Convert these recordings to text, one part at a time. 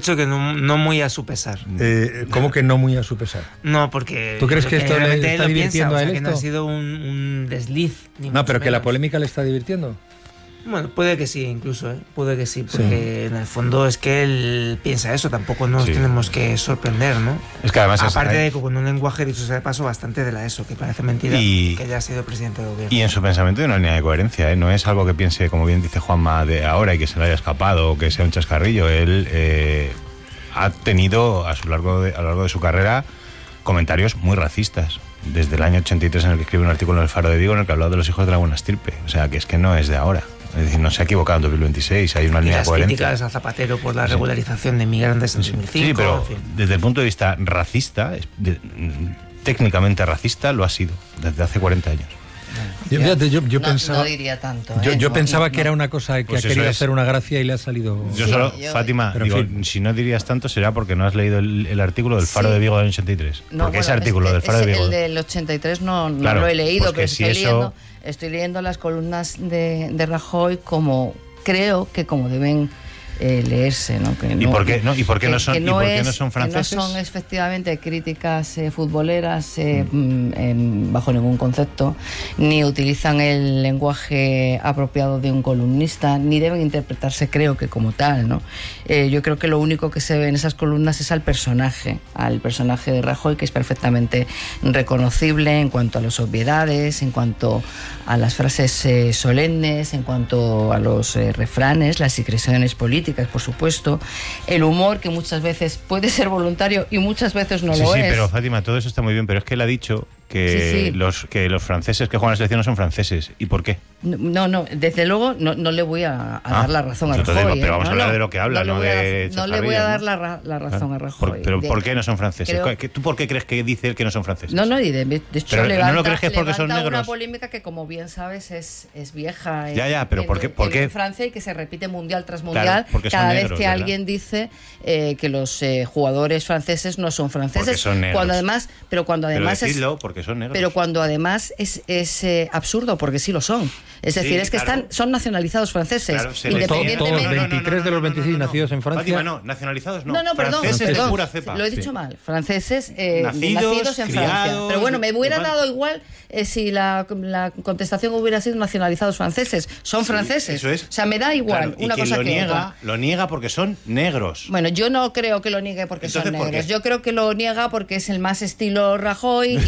dicho que no muy a su pesar. ¿Cómo que no muy a su pesar? No, porque... ¿Tú crees que esto le está divirtiendo a él? Que no ha sido un desliz. No, pero que la polémica le está divirtiendo. Bueno, puede que sí, incluso, puede que sí, porque en el fondo es que él piensa eso, tampoco nos tenemos que sorprender, ¿no? Es que además aparte de que con un lenguaje, dicho sea de paso, bastante de la ESO, que parece mentira que haya sido presidente de gobierno. Y en su pensamiento hay una línea de coherencia, no es algo que piense, como bien dice Juanma, de ahora y que se le haya escapado o que sea un chascarrillo. Él ha tenido a lo largo de su carrera comentarios muy racistas. Desde el año 83, en el que escribe un artículo en el Faro de Vigo en el que hablaba de los hijos de la buena estirpe. O sea, que es que no es de ahora. Es decir, no se ha equivocado en 2026, hay una línea de coherencia. Y las críticas a Zapatero por la regularización de migrantes en 2005. Sí, pero en fin. Desde el punto de vista racista, técnicamente racista, lo ha sido desde hace 40 años. Yo pensaba, no diría tanto. Yo pensaba que era una cosa que ha querido hacer una gracia y le ha salido... Fátima, digo, si no dirías tanto será porque no has leído el artículo del Faro de Vigo del 83. Porque ese artículo del Faro de Vigo... El del 83 no lo he leído, pero estoy leyendo las columnas de Rajoy creo que como deben leerse, ¿no? ¿Y por qué no son franceses? Que no son efectivamente críticas futboleras bajo ningún concepto, ni utilizan el lenguaje apropiado de un columnista, ni deben interpretarse, creo que como tal, ¿no? Yo creo que lo único que se ve en esas columnas es al personaje de Rajoy, que es perfectamente reconocible en cuanto a las obviedades, en cuanto a las frases solemnes, en cuanto a los refranes, las digresiones políticas, por supuesto, el humor, que muchas veces puede ser voluntario y muchas veces no lo es. Sí, pero Fátima, todo eso está muy bien, pero es que él ha dicho que los franceses que juegan a la selección no son franceses. ¿Y por qué? No, desde luego no le voy a dar la razón a Rajoy. Pero vamos a hablar de lo que habla, no le voy a dar la razón a Rajoy. Pero ¿por qué no son franceses? ¿Tú por qué crees que dice él que no son franceses? No, y de hecho ¿no lo crees que es porque son negros? Una polémica que, como bien sabes, es vieja. Pero ¿por qué? En Francia, y que se repite mundial tras mundial, cada vez que alguien dice que los jugadores franceses no son franceses. Porque son negros. Cuando además porque son negros. Pero cuando además es absurdo, porque sí lo son. Es decir, son nacionalizados franceses. Claro, independientemente. Todos los 23 de los 26 nacidos en Francia. Fátima, no, nacionalizados no. Perdón. De pura cepa. Lo he dicho mal. Franceses nacidos en criados, Francia. Pero bueno, me hubiera dado igual si la contestación hubiera sido nacionalizados franceses. Son franceses. Eso es. O sea, me da igual una cosa que otra. Lo niega porque son negros. Bueno, yo no creo que lo niegue porque son negros. Yo creo que lo niega porque es el más estilo Rajoy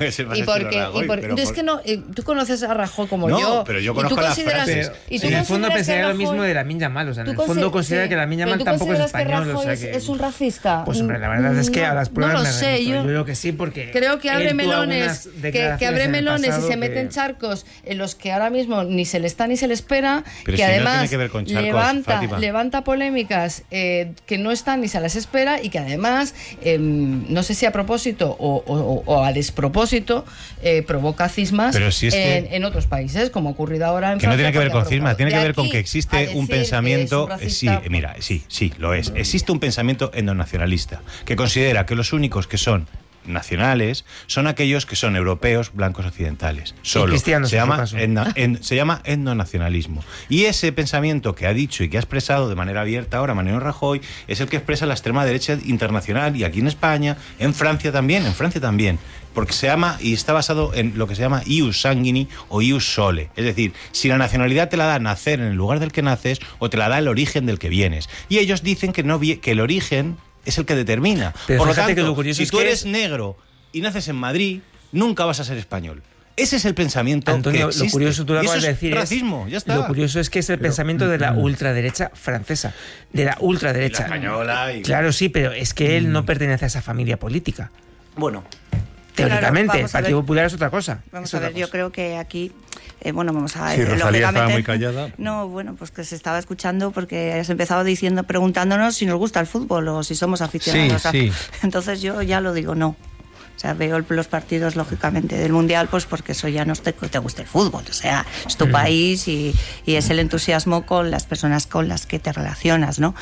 es que no, tú conoces a Rajoy como yo. Pero yo conozco las frases. En el fondo pensaría lo mismo de Lamine Yamal. O sea, en el fondo considera que Lamine Yamal tampoco es español. O sea, que es un racista. Pues hombre, la verdad es que a las pruebas no lo sé, yo creo que sí, porque creo que abre melones, y se mete en charcos en los que ahora mismo ni se le está ni se le espera, pero que si además no tiene que ver con charcos, levanta polémicas que no están ni se las espera, y que además no sé si a propósito o a despropósito provoca cismas en otros países, como ha ocurrido ahora en Francia. Que no tiene que ver con cismas, tiene que ver con que existe un pensamiento... Sí, lo es. Existe un pensamiento endonacionalista que considera que los únicos que son nacionales son aquellos que son europeos, blancos, occidentales. Solo. Cristianos, se llama etnonacionalismo. Y ese pensamiento que ha dicho y que ha expresado de manera abierta ahora Mariano Rajoy es el que expresa la extrema derecha internacional, y aquí en España, en Francia también, porque se llama y está basado en lo que se llama ius sanguini o ius sole. Es decir, si la nacionalidad te la da nacer en el lugar del que naces o te la da el origen del que vienes. Y ellos dicen que el origen es el que determina. Pero por lo tanto, que lo curioso si tú eres negro y naces en Madrid, nunca vas a ser español. Ese es el pensamiento, Antonio, que existe. Lo curioso, tú lo acabas de decir, racismo, ya está. Lo curioso es que es el pensamiento de la ultraderecha francesa, de la ultraderecha. Y la española. Claro, sí, pero es que él no pertenece a esa familia política. Bueno, teóricamente, el Partido Popular es otra cosa. Vamos a ver, yo creo que aquí, vamos a... Sí, Rosalía estaba muy callada. No, pues que se estaba escuchando porque has empezado preguntándonos si nos gusta el fútbol o si somos aficionados. Sí. Entonces yo ya lo digo, no. O sea, veo los partidos, lógicamente, del Mundial, pues porque eso ya no te gusta el fútbol. O sea, es tu país y es el entusiasmo con las personas con las que te relacionas, ¿no?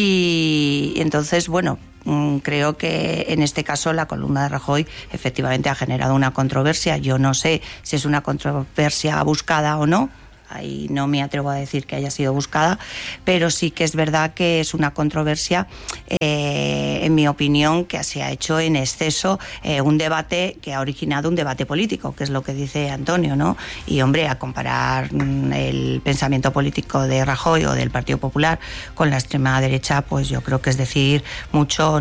Y entonces, creo que en este caso la columna de Rajoy efectivamente ha generado una controversia. Yo no sé si es una controversia buscada o no. ahí no me atrevo a decir que haya sido buscada, pero sí que es verdad que es una controversia, en mi opinión, que se ha hecho en exceso, un debate que ha originado un debate político, que es lo que dice Antonio, ¿no? Y hombre, a comparar el pensamiento político de Rajoy o del Partido Popular con la extrema derecha, pues yo creo que es decir mucho,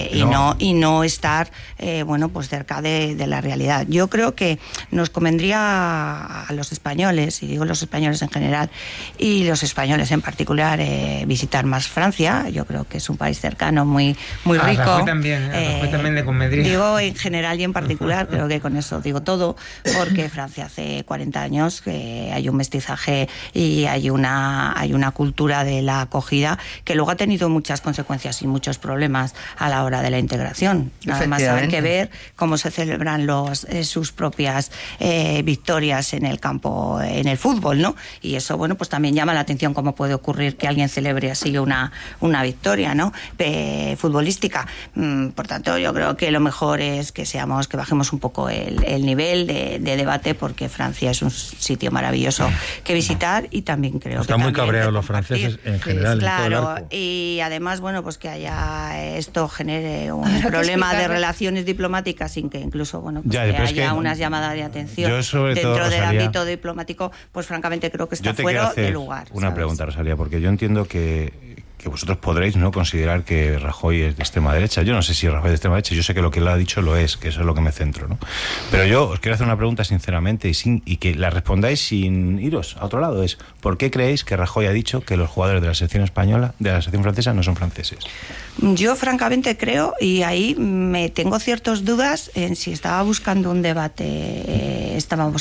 y no estar pues cerca de la realidad. Yo creo que nos convendría a los españoles, y digo los españoles en general y los españoles en particular, visitar más Francia. Yo creo que es un país cercano, muy rico. A Rajoy también le convendría. Digo en general y en particular, creo que con eso digo todo, porque Francia hace 40 años que hay un mestizaje y hay una cultura de la acogida que luego ha tenido muchas consecuencias y muchos problemas a la hora de la integración. Nada más hay que ver cómo se celebran sus propias victorias en el campo, en el fútbol, ¿no? Y eso, bueno, pues también llama la atención cómo puede ocurrir que alguien celebre así una victoria, ¿no? Futbolística. Por tanto, yo creo que lo mejor es que bajemos un poco el nivel de debate, porque Francia es un sitio maravilloso que visitar, y también creo Están que muy cabreados los franceses en general. Claro, en todo el arco. Y además, bueno, pues que esto genere un problema de relaciones diplomáticas, sin que incluso, bueno, pues que haya unas llamadas de atención dentro del ámbito diplomático, pues francamente creo que está fuera de lugar. Una pregunta, Rosalía, porque yo entiendo que vosotros podréis no considerar que Rajoy es de extrema derecha. Yo no sé si Rajoy es de extrema derecha, yo sé que lo que él ha dicho lo es, que eso es lo que me centro, ¿no? Pero yo os quiero hacer una pregunta sinceramente y que la respondáis sin iros a otro lado. Es, ¿por qué creéis que Rajoy ha dicho que los jugadores de la selección española, de la selección francesa, no son franceses? Yo francamente creo, y ahí me tengo ciertas dudas en si estaba buscando un debate.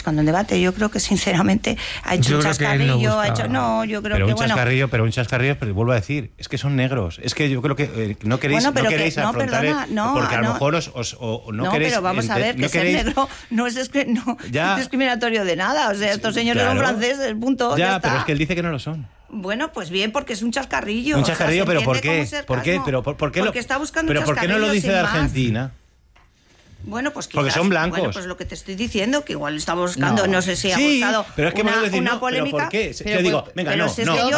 Yo creo que sinceramente ha hecho un chascarrillo, yo creo que un chascarrillo, pero vuelvo a decir, es que son negros. Es que yo creo que no queréis afrontar, porque a lo mejor no queréis. Pero vamos a ver, que ser negro no es discriminatorio de nada. O sea, estos señores son franceses, punto. Ya pero es que él dice que no lo son. Bueno, pues bien, porque es un chascarrillo. Un chascarrillo, pero ¿por qué? ¿Por qué? Porque está buscando un chascarrillo. ¿Pero por qué no lo dice de Argentina? Bueno, pues quizás, porque son blancos. Bueno, pues lo que te estoy diciendo, que igual está buscando, no sé si ha buscado pero es que una polémica. ¿Pero por qué? Yo digo, venga, vamos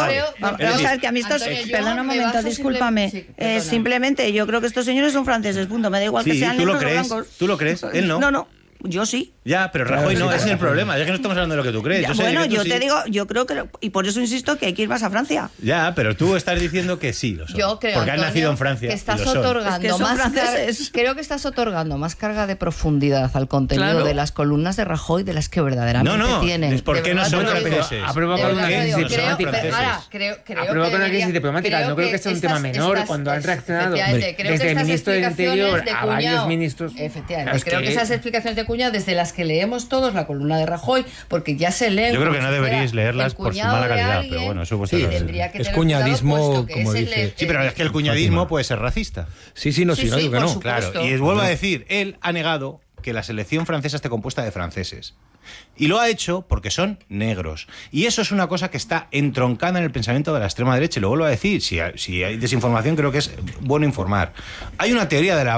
a ver, que a mí estos... Perdona un momento, discúlpame. Simplemente yo creo que estos señores son franceses, punto. Me da igual que sean negros o blancos. ¿Tú lo crees? Él no. No. Yo sí. Ya, pero Rajoy no, ese es el problema. Ya que no estamos hablando de lo que tú crees. Te digo, yo creo que... Y por eso insisto que hay que ir más a Francia. Ya, pero tú estás diciendo que sí lo son. Yo creo, porque han nacido en Francia. Que estás otorgando creo que estás otorgando más carga de profundidad al contenido de las columnas de Rajoy de las que verdaderamente tienen. ¿Por qué no son franceses? Ha provocado una crisis diplomática. Ha provocado una crisis diplomática. No creo que sea un tema menor cuando han reaccionado desde el ministro del Interior a varios ministros. Efectivamente. Creo que esas explicaciones de Cuñado, desde las que leemos todos la columna de Rajoy, porque ya se leen. Yo creo que no deberíais leerlas por su mala calidad, pero bueno, eso es cuñadismo, como dice. Sí, pero es que el cuñadismo puede ser racista. No digo que no. Claro, y vuelvo a decir, él ha negado que la selección francesa esté compuesta de franceses. Y lo ha hecho porque son negros. Y eso es una cosa que está entroncada en el pensamiento de la extrema derecha. Y lo vuelvo a decir, si hay desinformación, creo que es bueno informar. Hay una teoría de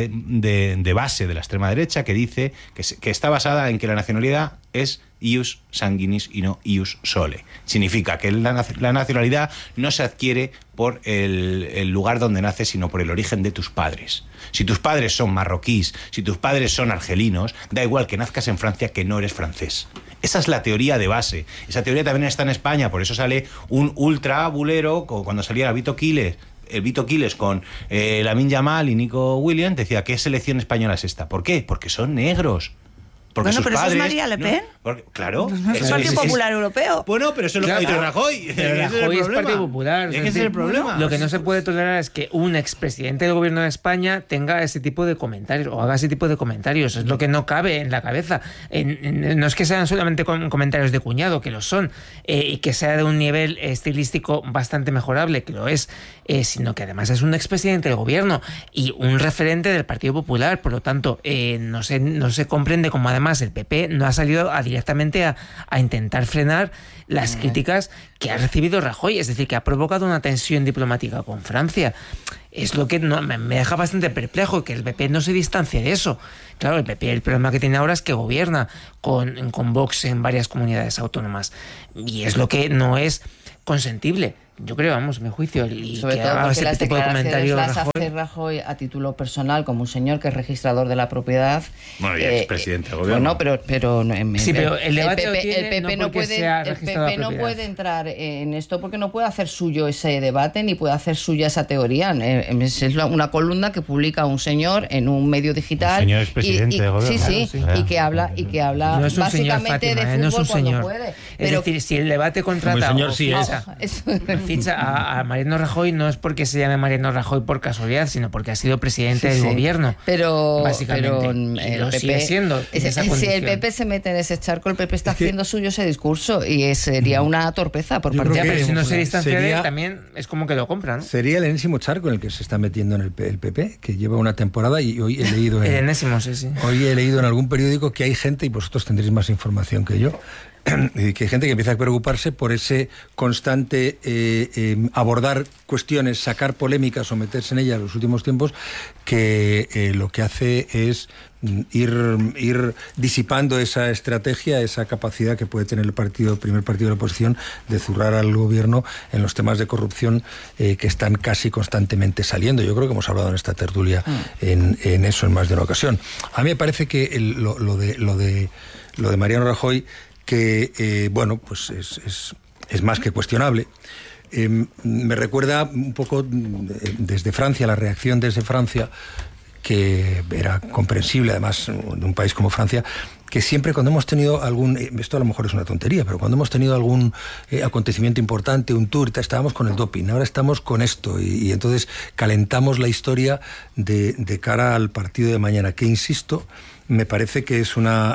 base de la extrema derecha que dice que está basada en que la nacionalidad es ius sanguinis y no ius sole. Significa que la nacionalidad no se adquiere por el lugar donde naces, sino por el origen de tus padres. Si tus padres son marroquíes, si tus padres son argelinos, da igual que nazcas en Francia que no eres francés. Esa es la teoría de base. Esa teoría también está en España, por eso sale un ultra bulero, cuando salía Vito Quiles. El Vito Quiles con Lamine Yamal y Nico Williams, decía, ¿qué selección española es esta? ¿Por qué? Porque son negros. Porque bueno, pero padres, eso es María Le Pen. Claro. Es el Partido Popular Europeo. Bueno, pero eso es lo que ha dicho Rajoy. Pero Rajoy es Partido Popular. Ese es el problema. Lo que no se puede tolerar es que un expresidente del gobierno de España tenga ese tipo de comentarios o haga ese tipo de comentarios. Es lo que no cabe en la cabeza. No es que sean solamente comentarios de cuñado, que lo son, y que sea de un nivel estilístico bastante mejorable, que lo es, sino que además es un expresidente del gobierno y un referente del Partido Popular. Por lo tanto, no se comprende cómo además además el PP no ha salido directamente a intentar frenar las críticas que ha recibido Rajoy, es decir, que ha provocado una tensión diplomática con Francia. Es lo que me deja bastante perplejo, que el PP no se distancie de eso. Claro, el PP, el problema que tiene ahora es que gobierna con Vox en varias comunidades autónomas, y es lo que no es consentible, yo creo, vamos, mi juicio, y sobre que todo haga porque ese las tipo de declaraciones comentarios las hace Rajoy a título personal, como un señor que es registrador de la propiedad. Bueno, y expresidente del gobierno. Bueno, pero el debate el PP no puede entrar en esto porque no puede hacer suyo ese debate ni puede hacer suya esa teoría. Es una columna que publica un señor en un medio digital. Un señor expresidente del gobierno. Sí, y que habla no es un básicamente señor, Fátima, de fútbol no es un cuando señor. puede. Es decir, si el debate contrata señor sí ficha a Mariano Rajoy, no es porque se llame Mariano Rajoy por casualidad, sino porque ha sido presidente del gobierno. Pero básicamente. el PP sigue siendo. Si el PP se mete en ese charco, el PP está haciendo suyo ese discurso y sería una torpeza por parte de pero si no se distancia de él, sería, también es como que lo compra, ¿no? Sería el enésimo charco en el que se está metiendo en el PP, que lleva una temporada, y hoy he leído el enésimo, sí. Hoy he leído en algún periódico que hay gente, y vosotros tendréis más información que yo, y que hay gente que empieza a preocuparse por ese constante abordar cuestiones, sacar polémicas o meterse en ellas en los últimos tiempos, que lo que hace es ir disipando esa estrategia, esa capacidad que puede tener el primer partido de la oposición de zurrar al gobierno en los temas de corrupción que están casi constantemente saliendo. Yo creo que hemos hablado en esta tertulia en eso en más de una ocasión. A mí me parece que lo de Mariano Rajoy, que bueno, pues es más que cuestionable. Me recuerda un poco desde Francia, la reacción desde Francia, que era comprensible, además de un país como Francia, que siempre cuando hemos tenido algún, esto a lo mejor es una tontería, pero cuando hemos tenido algún acontecimiento importante, un tour, estábamos con el doping, ahora estamos con esto, y entonces calentamos la historia de cara al partido de mañana, que insisto, me parece que es una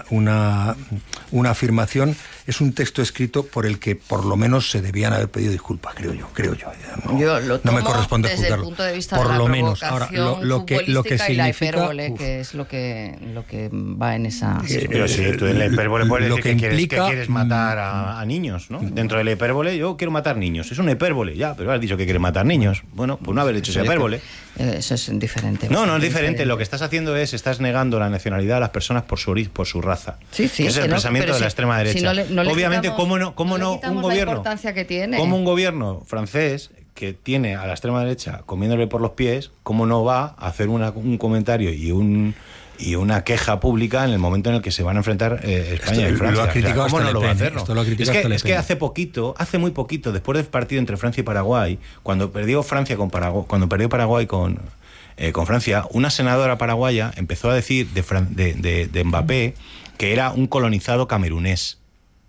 afirmación, es un texto escrito por el que por lo menos se debían haber pedido disculpas, creo yo. No me corresponde desde juzgarlo. El punto de vista por de la lo menos. Ahora, lo que significa, y la hipérbole, que es lo que va en esa. Pero si tú en la hipérbole puedes decir que quieres matar a niños, ¿no? Sí. Dentro de la hipérbole, yo quiero matar niños. Es una hipérbole, ya, pero has dicho que quieres matar niños. Bueno, pues no haber hecho esa hipérbole. Eso es diferente. No es diferente. Lo que estás haciendo estás negando la nacionalidad a las personas por su raza. Sí, que es el pensamiento de la extrema derecha. Obviamente, ¿cómo no un gobierno? Como un gobierno francés que tiene a la extrema derecha comiéndole por los pies, ¿cómo no va a hacer un comentario y una queja pública en el momento en el que se van a enfrentar España y Francia? Lo ha criticado, ¿cómo no lo va a hacer? Es que hace muy poquito, después del partido entre Francia y Paraguay, cuando perdió Paraguay con Francia, una senadora paraguaya empezó a decir de Mbappé que era un colonizado camerunés.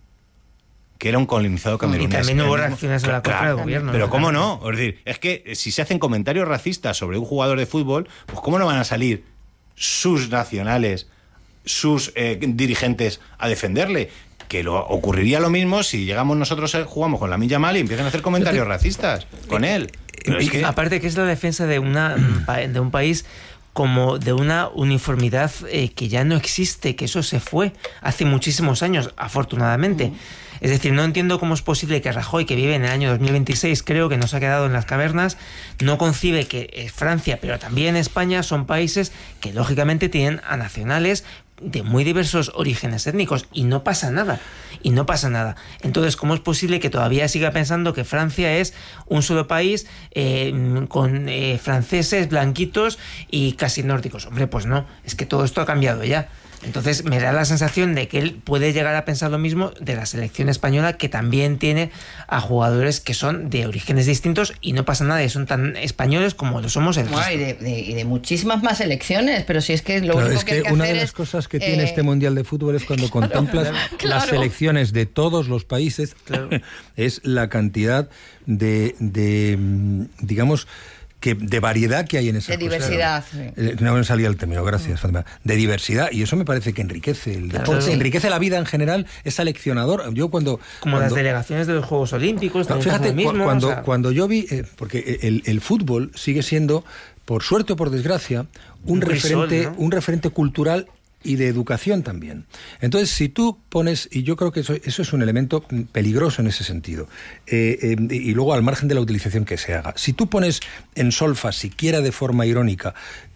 Y también hubo reacciones a la contra del gobierno. Pero ¿cómo no? Es decir, es que si se hacen comentarios racistas sobre un jugador de fútbol, pues ¿cómo no van a salir sus nacionales, sus dirigentes a defenderle? Que ocurriría lo mismo si llegamos nosotros, jugamos con Lamine Yamal y empiezan a hacer comentarios racistas con él. Pero es que... Aparte que es la defensa de un país como de una uniformidad que ya no existe, que eso se fue hace muchísimos años, afortunadamente. Es decir, no entiendo cómo es posible que Rajoy, que vive en el año 2026, creo que nos ha quedado en las cavernas, no concibe que Francia, pero también España, son países que lógicamente tienen a nacionales de muy diversos orígenes étnicos y no pasa nada. Entonces, ¿cómo es posible que todavía siga pensando que Francia es un solo país con franceses, blanquitos y casi nórdicos? Hombre, pues no, es que todo esto ha cambiado ya. Entonces me da la sensación de que él puede llegar a pensar lo mismo de la selección española, que también tiene a jugadores que son de orígenes distintos y no pasa nada, y son tan españoles como lo somos el resto. Y de muchísimas más selecciones, pero si es que lo único que hay que una hacer de las cosas que tiene este Mundial de Fútbol es cuando contemplas las selecciones de todos los países, es la cantidad de digamos, que de variedad que hay en esa diversidad. No me salía el término, gracias, Fátima. De diversidad, y eso me parece que enriquece el deporte, enriquece la vida en general, es seleccionador. Yo cuando las delegaciones de los Juegos Olímpicos, fíjate, cuando yo vi, porque el fútbol sigue siendo, por suerte o por desgracia, un referente cultural y de educación también. Entonces, si tú pones, y yo creo que eso es un elemento peligroso en ese sentido, y luego al margen de la utilización que se haga, si tú pones en solfa, siquiera de forma irónica,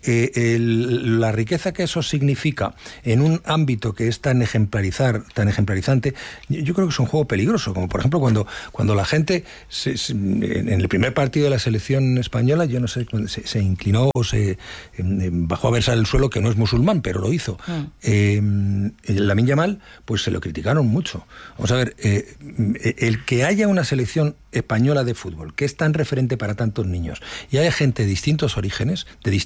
la riqueza que eso significa en un ámbito que es tan ejemplarizante, yo creo que es un juego peligroso, como por ejemplo cuando la gente en el primer partido de la selección española, yo no sé, se inclinó o se bajó a versar el suelo, que no es musulmán, pero lo hizo. Lamine Yamal, pues se lo criticaron mucho. Vamos a ver, el que haya una selección española de fútbol que es tan referente para tantos niños y haya gente de distintos orígenes,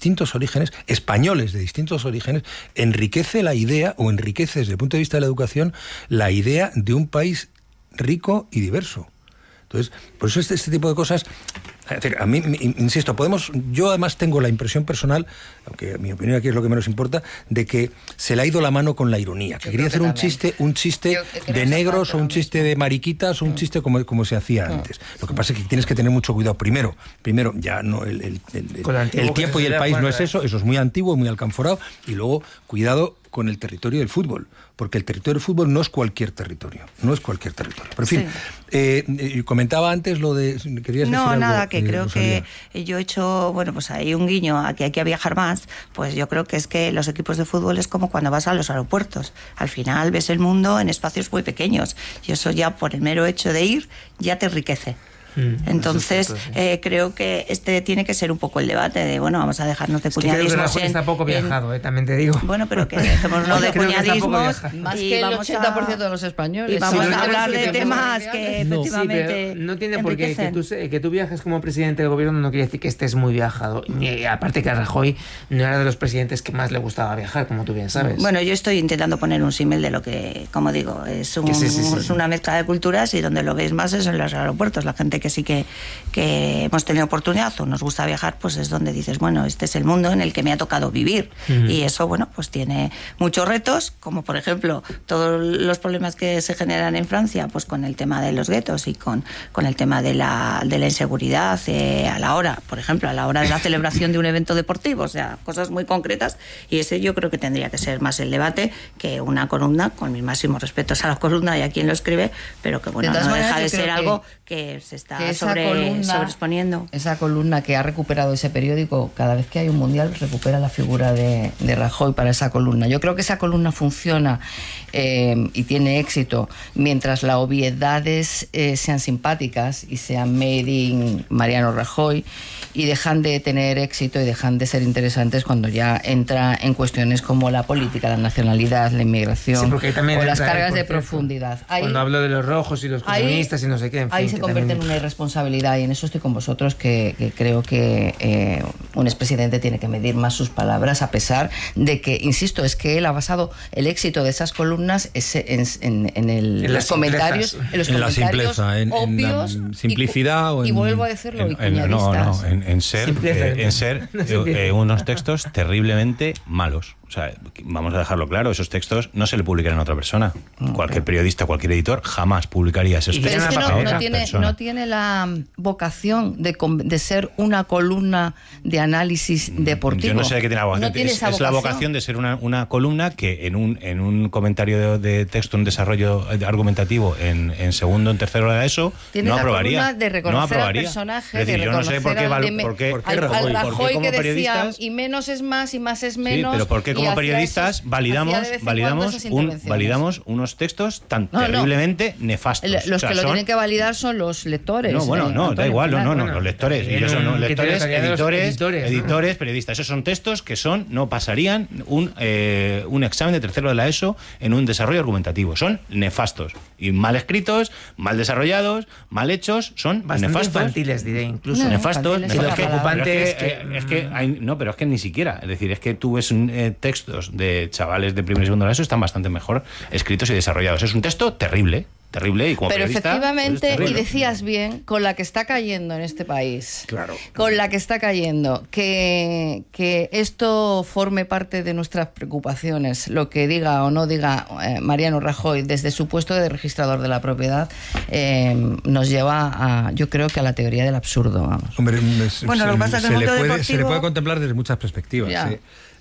españoles de distintos orígenes, enriquece la idea, o enriquece desde el punto de vista de la educación, la idea de un país rico y diverso. Entonces, por eso este tipo de cosas, es decir, a mí, insisto, yo además tengo la impresión personal, aunque mi opinión aquí es lo que menos importa, de que se le ha ido la mano con la ironía, que quería hacer un chiste de negros o un chiste de mariquitas o un chiste como se hacía antes. Lo que pasa es que tienes que tener mucho cuidado. Primero, ya no el tiempo y el país no es eso es muy antiguo, muy alcanforado, y luego cuidado con el territorio del fútbol, porque el territorio del fútbol no es cualquier territorio. Pero en fin, comentaba antes lo de... ¿Querías decir algo? Nada, que creo que yo he hecho, pues hay un guiño a que hay que viajar más, pues yo creo que es que los equipos de fútbol es como cuando vas a los aeropuertos. Al final ves el mundo en espacios muy pequeños, y eso ya por el mero hecho de ir, ya te enriquece. Entonces, creo que tiene que ser un poco el debate de, vamos a dejarnos de puñadismos. Creo que está poco viajado, también te digo. Bueno, pero que dejémonos de puñadismos. Más que el 80% de los españoles. Y vamos a hablar de temas que efectivamente no tiene por qué que tú viajes como presidente del gobierno no quiere decir que estés muy viajado. Y aparte que a Rajoy no era de los presidentes que más le gustaba viajar, como tú bien sabes. Bueno, yo estoy intentando poner un símil de lo que, como digo, es una mezcla de culturas, y donde lo veis más es en los aeropuertos. La gente que sí que hemos tenido oportunidad o nos gusta viajar, pues es donde dices, este es el mundo en el que me ha tocado vivir. Y eso, pues tiene muchos retos, como por ejemplo todos los problemas que se generan en Francia, pues con el tema de los guetos y con el tema de la inseguridad a la hora de la celebración de un evento deportivo, o sea, cosas muy concretas, y ese yo creo que tendría que ser más el debate que una columna, con mis máximos respetos a la columna y a quien lo escribe, pero que no deja de ser algo que se está sobreexponiendo. Esa columna que ha recuperado ese periódico, cada vez que hay un mundial recupera la figura de Rajoy para esa columna. Yo creo que esa columna funciona y tiene éxito mientras las obviedades sean simpáticas y sean made in Mariano Rajoy, y dejan de tener éxito y dejan de ser interesantes cuando ya entra en cuestiones como la política, la nacionalidad, la inmigración o las cargas de profundidad. Cuando hablo de los rojos y los comunistas y no sé qué, en fin, ahí se convierte en una irresponsabilidad, y en eso estoy con vosotros, que creo que un expresidente tiene que medir más sus palabras, a pesar de que, insisto, es que él ha basado el éxito de esas columnas en los comentarios, en la simpleza, obvios, en la simplicidad, y vuelvo a decirlo, en ser unos textos terriblemente malos. O sea, vamos a dejarlo claro, esos textos no se le publican a otra persona. Cualquier periodista, cualquier editor jamás publicaría esos textos. Pero es que no tiene la vocación de ser una columna de análisis deportivo. Yo no sé de qué tiene la vocación. Es la vocación de ser una columna que en un comentario de texto, un desarrollo argumentativo en segundo, en tercero de eso, tiene no la aprobaría. Columna de reconocer al personaje, es decir, yo no sé por qué al Rajoy que decía, y menos es más y más es menos. Sí, pero ¿por qué como periodistas validamos unos textos tan terriblemente nefastos? Los que lo tienen que validar son los lectores. Da igual, los lectores. Y ellos son lectores, editores, periodistas. Esos son textos que no pasarían un examen de tercero de la ESO en un desarrollo argumentativo. Son nefastos. Y mal escritos, mal desarrollados, mal hechos, son bastante nefastos. Infantiles, diré, incluso. Nefastos. Lo preocupante pero es que ni siquiera. Es decir, es que tú ves textos de chavales de primer y segundo de la ESO, están bastante mejor escritos y desarrollados. Es un texto terrible, y como pero efectivamente, pues y decías bien, con la que está cayendo en este país, claro, con la que está cayendo, que esto forme parte de nuestras preocupaciones, lo que diga o no diga Mariano Rajoy desde su puesto de registrador de la propiedad, nos lleva yo creo que a la teoría del absurdo, vamos. Hombre, lo que pasa es que se le puede contemplar desde muchas perspectivas.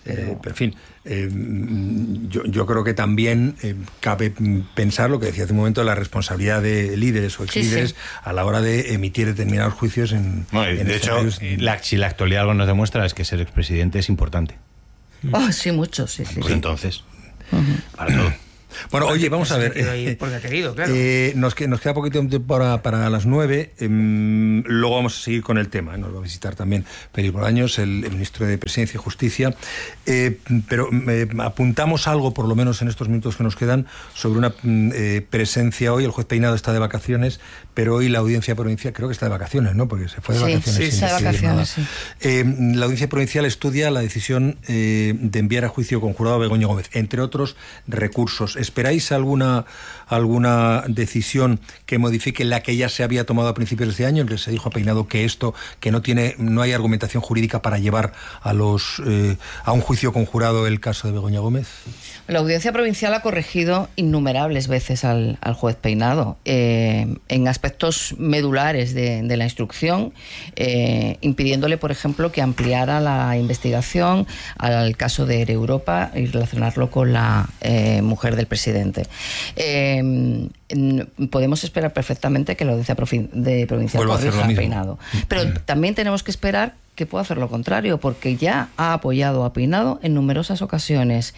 En fin, yo creo que también cabe pensar lo que decía hace un momento, la responsabilidad de líderes o exlíderes a la hora de emitir determinados juicios de hecho, si la actualidad algo nos demuestra es que ser expresidente es importante. Sí, mucho, sí. Pues entonces, para todo. Bueno, oye, vamos a ver. Porque ha querido, claro. Nos queda poquito tiempo para las 9. Luego vamos a seguir con el tema. Nos va a visitar también Félix Bolaños, el ministro de Presidencia y Justicia. Pero apuntamos algo, por lo menos en estos minutos que nos quedan, sobre una presencia hoy. El juez Peinado está de vacaciones, pero hoy la Audiencia Provincial, creo que está de vacaciones, ¿no? Porque se fue de vacaciones. Sí, está de vacaciones, sí. La Audiencia Provincial estudia la decisión de enviar a juicio conjurado a Begoña Gómez, entre otros recursos. ¿Esperáis alguna decisión que modifique la que ya se había tomado a principios de este año, en que se dijo a Peinado que no hay argumentación jurídica para llevar a un juicio conjurado el caso de Begoña Gómez? La Audiencia Provincial ha corregido innumerables veces al juez Peinado en aspectos medulares de la instrucción, impidiéndole, por ejemplo, que ampliara la investigación al caso de Europa y relacionarlo con la mujer del presidente. Podemos esperar perfectamente que la Audiencia Provincial corrija a Peinado. Pero también tenemos que esperar que pueda hacer lo contrario, porque ya ha apoyado a Peinado en numerosas ocasiones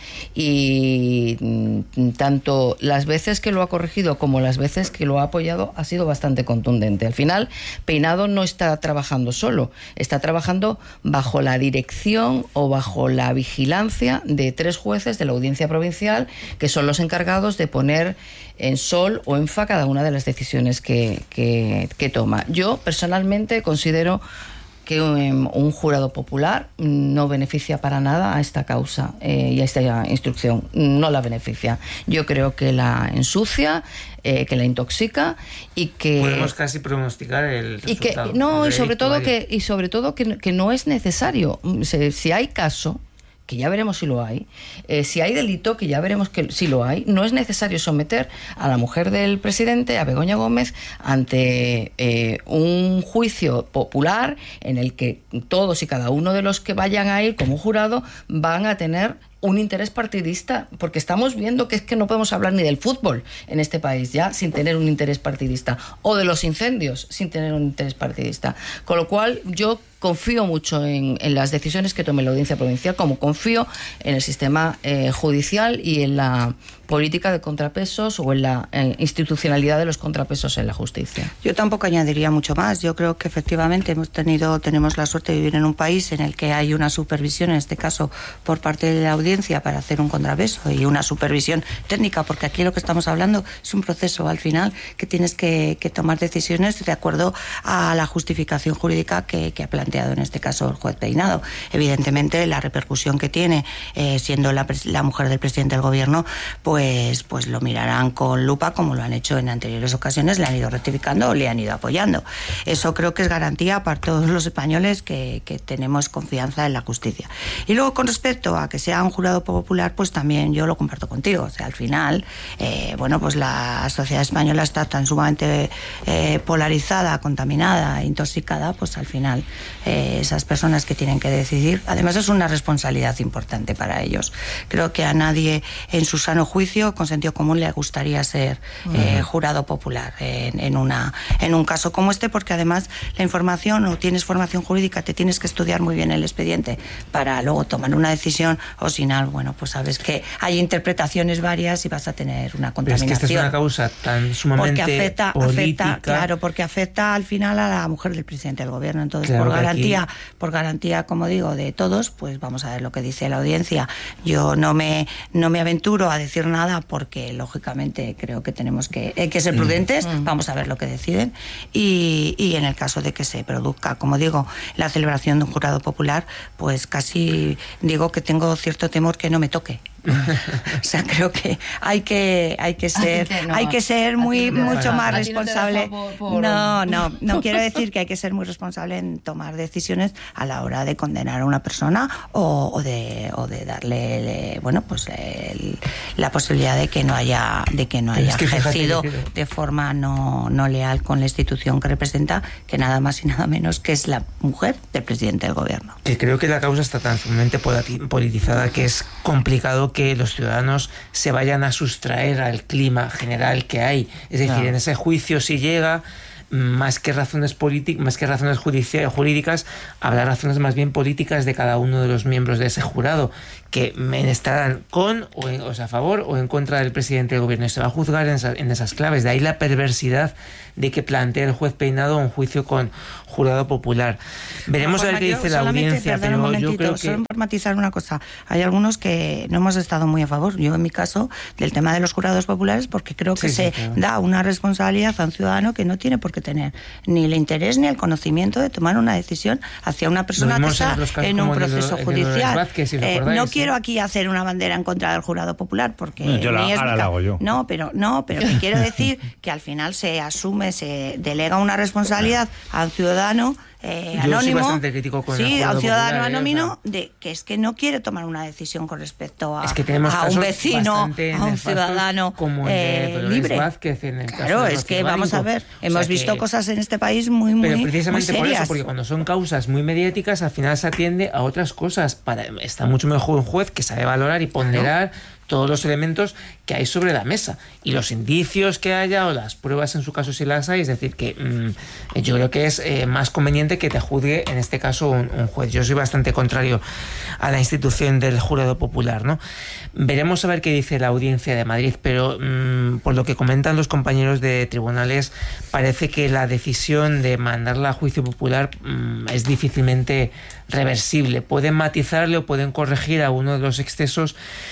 y tanto las veces que lo ha corregido como las veces que lo ha apoyado ha sido bastante contundente. Al final, Peinado no está trabajando solo, está trabajando bajo la dirección o bajo la vigilancia de 3 jueces de la Audiencia Provincial, que son los encargados de poner en sol o en fa cada una de las decisiones que toma. Yo personalmente considero que un jurado popular no beneficia para nada a esta causa y a esta instrucción. No la beneficia. Yo creo que la ensucia, que la intoxica y que... Podemos casi pronosticar el resultado. Y sobre todo que no es necesario. Si hay caso, que ya veremos si lo hay, si hay delito, que ya veremos que si lo hay, no es necesario someter a la mujer del presidente, a Begoña Gómez, ante un juicio popular en el que todos y cada uno de los que vayan a ir como jurado van a tener un interés partidista, porque estamos viendo que es que no podemos hablar ni del fútbol en este país ya sin tener un interés partidista, o de los incendios sin tener un interés partidista. Con lo cual yo confío mucho en las decisiones que tome la Audiencia Provincial, como confío en el sistema judicial y en la política de contrapesos o en la institucionalidad de los contrapesos en la justicia. Yo tampoco añadiría mucho más. Yo creo que efectivamente tenemos la suerte de vivir en un país en el que hay una supervisión, en este caso por parte de la Audiencia, para hacer un contrapeso, y una supervisión técnica, porque aquí lo que estamos hablando es un proceso al final que tienes que tomar decisiones de acuerdo a la justificación jurídica que ha planteado en este caso el juez Peinado. Evidentemente la repercusión que tiene siendo la mujer del presidente del gobierno, pues lo mirarán con lupa, como lo han hecho en anteriores ocasiones, le han ido rectificando o le han ido apoyando. Eso creo que es garantía para todos los españoles que tenemos confianza en la justicia. Y luego, con respecto a que sea un jurado popular, pues también yo lo comparto contigo. O sea, al final, pues la sociedad española está tan sumamente polarizada, contaminada, intoxicada, pues al final esas personas que tienen que decidir, además es una responsabilidad importante para ellos. Creo que a nadie en su sano juicio, con sentido común, le gustaría ser jurado popular en un caso como este, porque además la información, o tienes formación jurídica, te tienes que estudiar muy bien el expediente para luego tomar una decisión, o si no, bueno, pues sabes que hay interpretaciones varias y vas a tener una contaminación. Pero es que esta es una causa tan sumamente política. Claro, porque afecta al final a la mujer del presidente del gobierno. Entonces, claro, por garantía, como digo, de todos, pues vamos a ver lo que dice la Audiencia. Yo no me aventuro a decir nada, porque lógicamente creo que tenemos que ser prudentes. Vamos a ver lo que deciden, y en el caso de que se produzca, como digo, la celebración de un jurado popular, pues casi digo que tengo cierto temor que no me toque O sea, creo que hay que ser mucho más responsable. No quiero decir que hay que ser muy responsable en tomar decisiones a la hora de condenar a una persona o de darle la posibilidad de que no haya ejercido de forma no leal con la institución que representa, que nada más y nada menos que es la mujer del presidente del gobierno. Que creo que la causa está tan sumamente politizada que es complicado que los ciudadanos se vayan a sustraer al clima general que hay. Es decir, en ese juicio, si llega, más que razones jurídicas, habrá razones más bien políticas de cada uno de los miembros de ese jurado, que estarán con o sea, a favor o en contra del presidente del gobierno, y se va a juzgar en esas claves. De ahí la perversidad de que plantee el juez Peinado un juicio con jurado popular. Veremos a ver qué dice la audiencia, pero yo creo que... Solo por matizar una cosa, hay algunos que no hemos estado muy a favor, yo en mi caso, del tema de los jurados populares, porque creo que da una responsabilidad a un ciudadano que no tiene por qué tener ni el interés ni el conocimiento de tomar una decisión hacia una persona que está en un proceso judicial. No quiero aquí hacer una bandera en contra del jurado popular, porque ahora la hago yo. Pero que quiero decir que al final se asume, se delega una responsabilidad a un ciudadano anónimo, soy bastante crítico con el a un ciudadano popular, anónimo, de que es que no quiere tomar una decisión con respecto a un vecino, a un ciudadano como el libre. Vázquez, en el claro, es que vamos a ver, hemos visto cosas en este país muy pero precisamente muy serias. Por eso, porque cuando son causas muy mediáticas, al final se atiende a otras cosas. Está mucho mejor un juez que sabe valorar y ponderar todos los elementos que hay sobre la mesa y los indicios que haya o las pruebas, en su caso, si las hay. Es decir, que yo creo que es más conveniente que te juzgue, en este caso, un juez. Yo soy bastante contrario a la institución del jurado popular, ¿no? Veremos a ver qué dice la Audiencia de Madrid, pero por lo que comentan los compañeros de tribunales, parece que la decisión de mandarla a juicio popular es difícilmente reversible. Pueden matizarle o pueden corregir alguno de los excesos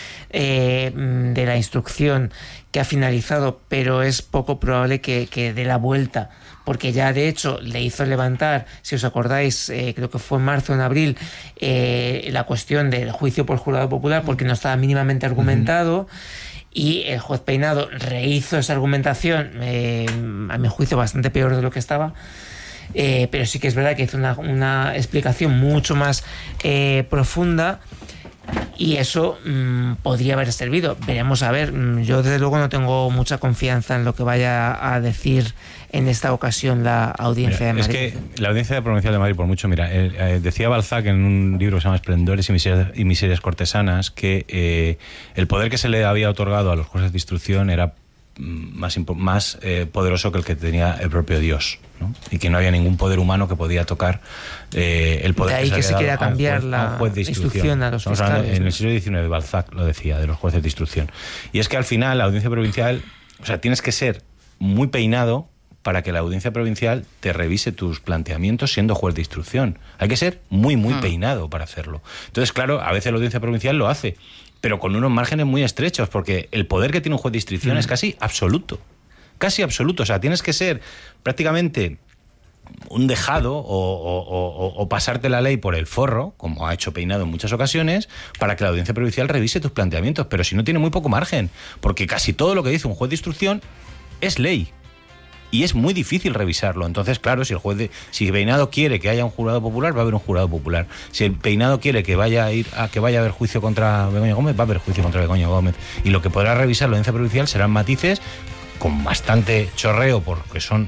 de la instrucción que ha finalizado, pero es poco probable que dé la vuelta, porque ya de hecho le hizo levantar, si os acordáis, creo que fue en marzo o en abril, la cuestión del juicio por jurado popular, porque no estaba mínimamente argumentado. Y el juez Peinado rehizo esa argumentación, a mi juicio bastante peor de lo que estaba. Pero sí que es verdad que hizo una explicación mucho más profunda, y eso podría haber servido. Veremos a ver. Yo desde luego no tengo mucha confianza en lo que vaya a decir en esta ocasión la Audiencia de Madrid. Es que la Audiencia Provincial de Madrid, por mucho, decía Balzac en un libro que se llama Esplendores y Miserias Cortesanas, que el poder que se le había otorgado a los jueces de instrucción era más poderoso que el que tenía el propio Dios, ¿no? Y que no había ningún poder humano que podía tocar el poder. De ahí que se quiera cambiar la instrucción a los fiscales. En el siglo XIX Balzac lo decía, de los jueces de instrucción. Y es que al final la Audiencia Provincial, o sea, tienes que ser muy peinado para que la Audiencia Provincial te revise tus planteamientos siendo juez de instrucción. Hay que ser muy peinado para hacerlo. Entonces, claro, a veces la Audiencia Provincial lo hace, pero con unos márgenes muy estrechos, porque el poder que tiene un juez de instrucción es casi absoluto. Casi absoluto. O sea, tienes que ser prácticamente un dejado o pasarte la ley por el forro, como ha hecho Peinado en muchas ocasiones, para que la Audiencia Provincial revise tus planteamientos. Pero si no, tiene muy poco margen, porque casi todo lo que dice un juez de instrucción es ley. Y es muy difícil revisarlo. Entonces, claro, si Peinado quiere que haya un jurado popular, va a haber un jurado popular. Si el Peinado quiere que vaya a haber juicio contra Begoña Gómez, va a haber juicio contra Begoña Gómez. Y lo que podrá revisar la Audiencia Provincial serán matices con bastante chorreo, porque son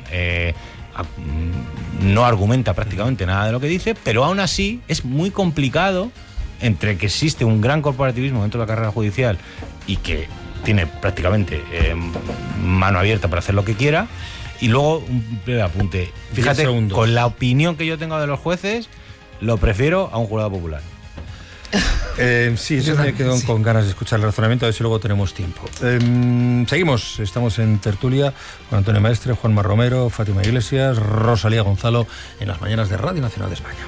no argumenta prácticamente nada de lo que dice, pero aún así es muy complicado, entre que existe un gran corporativismo dentro de la carrera judicial y que tiene prácticamente mano abierta para hacer lo que quiera. Y luego, un breve apunte. Fíjate, con la opinión que yo tengo de los jueces, lo prefiero a un jurado popular. Sí, yo me quedo con ganas de escuchar el razonamiento, a ver si luego tenemos tiempo. Seguimos, estamos en tertulia con Antonio Maestre, Juanma Romero, Fátima Iglesias, Rosalía Gonzalo, en las mañanas de Radio Nacional de España.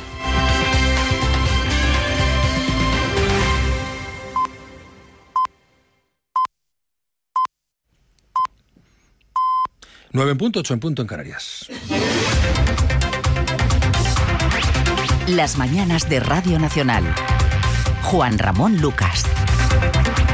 Nueve en punto, 8 en punto en Canarias. Las mañanas de Radio Nacional. Juan Ramón Lucas.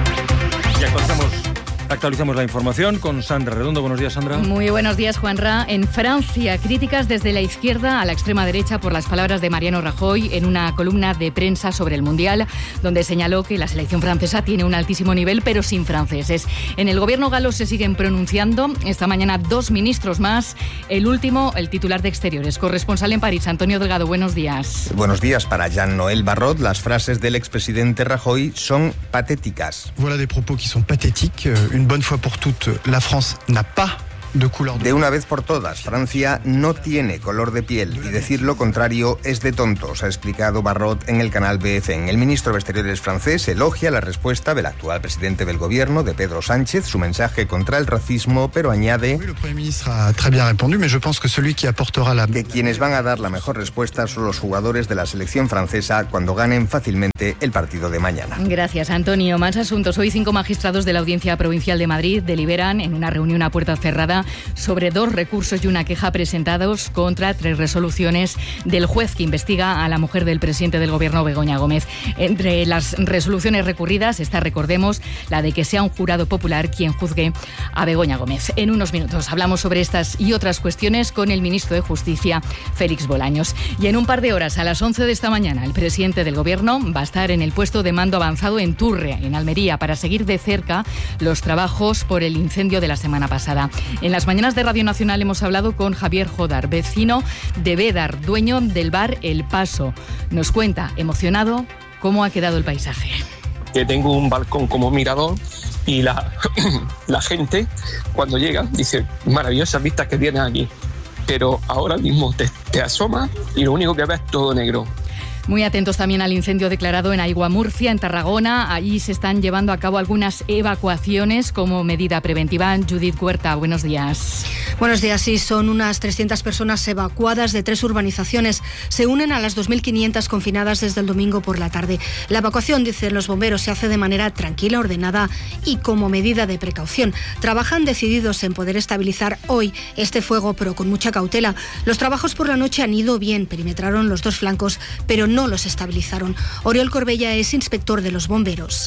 Actualizamos la información con Sandra Redondo. Buenos días, Sandra. Muy buenos días, Juanra. En Francia, críticas desde la izquierda a la extrema derecha por las palabras de Mariano Rajoy en una columna de prensa sobre el Mundial, donde señaló que la selección francesa tiene un altísimo nivel, pero sin franceses. En el gobierno galo se siguen pronunciando. Esta mañana 2 ministros más. El último, el titular de Exteriores. Corresponsal en París, Antonio Delgado. Buenos días. Buenos días. Para Jean-Noël Barrot, las frases del expresidente Rajoy son patéticas. Voilà des propos qui sont pathétiques. Une bonne fois pour toutes, la France n'a pas de couleur de... De una vez por todas, Francia no tiene color de piel y decir lo contrario es de tontos, ha explicado Barrot en el canal BFM. El ministro de Exteriores francés elogia la respuesta del actual presidente del gobierno, de Pedro Sánchez, su mensaje contra el racismo, pero añade Oui, le Premier ministre a très bien répondu, mais je pense que celui qui apportera la... que quienes van a dar la mejor respuesta son los jugadores de la selección francesa cuando ganen fácilmente el partido de mañana. Gracias, Antonio. Más asuntos. Hoy 5 magistrados de la Audiencia Provincial de Madrid deliberan en una reunión a puerta cerrada sobre 2 recursos y una queja presentados contra 3 resoluciones del juez que investiga a la mujer del presidente del Gobierno, Begoña Gómez. Entre las resoluciones recurridas está, recordemos, la de que sea un jurado popular quien juzgue a Begoña Gómez. En unos minutos hablamos sobre estas y otras cuestiones con el ministro de Justicia, Félix Bolaños. Y en un par de horas, a las 11 de esta mañana, el presidente del Gobierno va a estar en el puesto de mando avanzado en Turre, en Almería, para seguir de cerca los trabajos por el incendio de la semana pasada. En las mañanas de Radio Nacional hemos hablado con Javier Jodar, vecino de Bédar, dueño del bar El Paso. Nos cuenta, emocionado, cómo ha quedado el paisaje. Que tengo un balcón como mirador y la gente cuando llega dice, maravillosas vistas que tienes aquí, pero ahora mismo te asomas y lo único que ves es todo negro. Muy atentos también al incendio declarado en Aigua Murcia, en Tarragona. Allí se están llevando a cabo algunas evacuaciones como medida preventiva. Judith Huerta, buenos días. Buenos días, sí, son unas 300 personas evacuadas de 3 urbanizaciones. Se unen a las 2.500 confinadas desde el domingo por la tarde. La evacuación, dicen los bomberos, se hace de manera tranquila, ordenada y como medida de precaución. Trabajan decididos en poder estabilizar hoy este fuego, pero con mucha cautela. Los trabajos por la noche han ido bien, perimetraron los 2 flancos, pero no los estabilizaron. Oriol Corbella es inspector de los bomberos.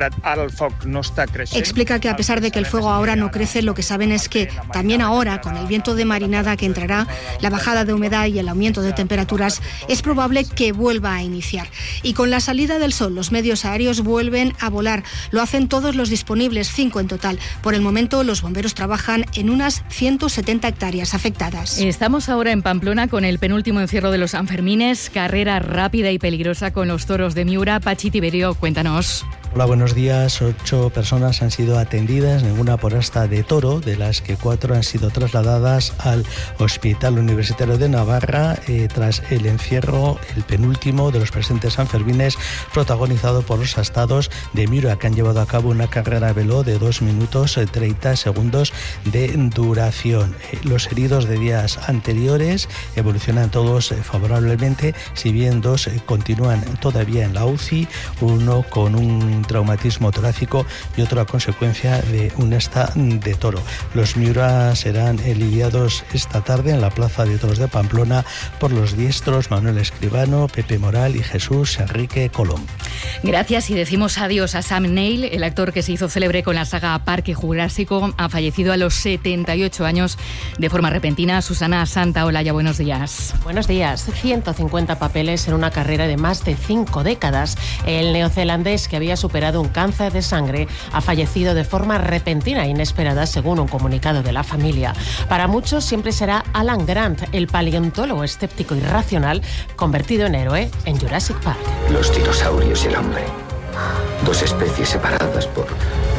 Explica que a pesar de que el fuego ahora no crece, lo que saben es que también ahora, con el viento de marinada que entrará, la bajada de humedad y el aumento de temperaturas, es probable que vuelva a iniciar. Y con la salida del sol, los medios aéreos vuelven a volar. Lo hacen todos los disponibles, 5 en total. Por el momento, los bomberos trabajan en unas 170 hectáreas afectadas. Estamos ahora en Pamplona con el penúltimo encierro de los Sanfermines, carrera rápida y peligrosa con los toros de Miura. Pachi Tiberio, cuéntanos. Hola, buenos días. 8 personas han sido atendidas, ninguna por asta de toro, de las que 4 han sido trasladadas al Hospital Universitario de Navarra tras el encierro, el penúltimo de los presentes Sanfermines, protagonizado por los astados de Miura, que han llevado a cabo una carrera veló de 2 minutos 30 segundos de duración. Los heridos de días anteriores evolucionan todos favorablemente, si bien 2 continúan todavía en la UCI, uno con un traumatismo torácico y otro a consecuencia de un asta de toro. Los Miura serán lidiados esta tarde en la Plaza de Toros de Pamplona por los diestros Manuel Escribano, Pepe Moral y Jesús Enrique Colom. Gracias, y decimos adiós a Sam Neill, el actor que se hizo célebre con la saga Parque Jurásico. Ha fallecido a los 78 años de forma repentina. Susana Santaolalla, buenos días. Buenos días. 150 papeles en una carrera de más de 5 décadas. El neozelandés, que había superado un cáncer de sangre, ha fallecido de forma repentina e inesperada, según un comunicado de la familia. Para muchos siempre será Alan Grant, el paleontólogo escéptico y racional, convertido en héroe en Jurassic Park. Los dinosaurios y el hombre. 2 especies separadas por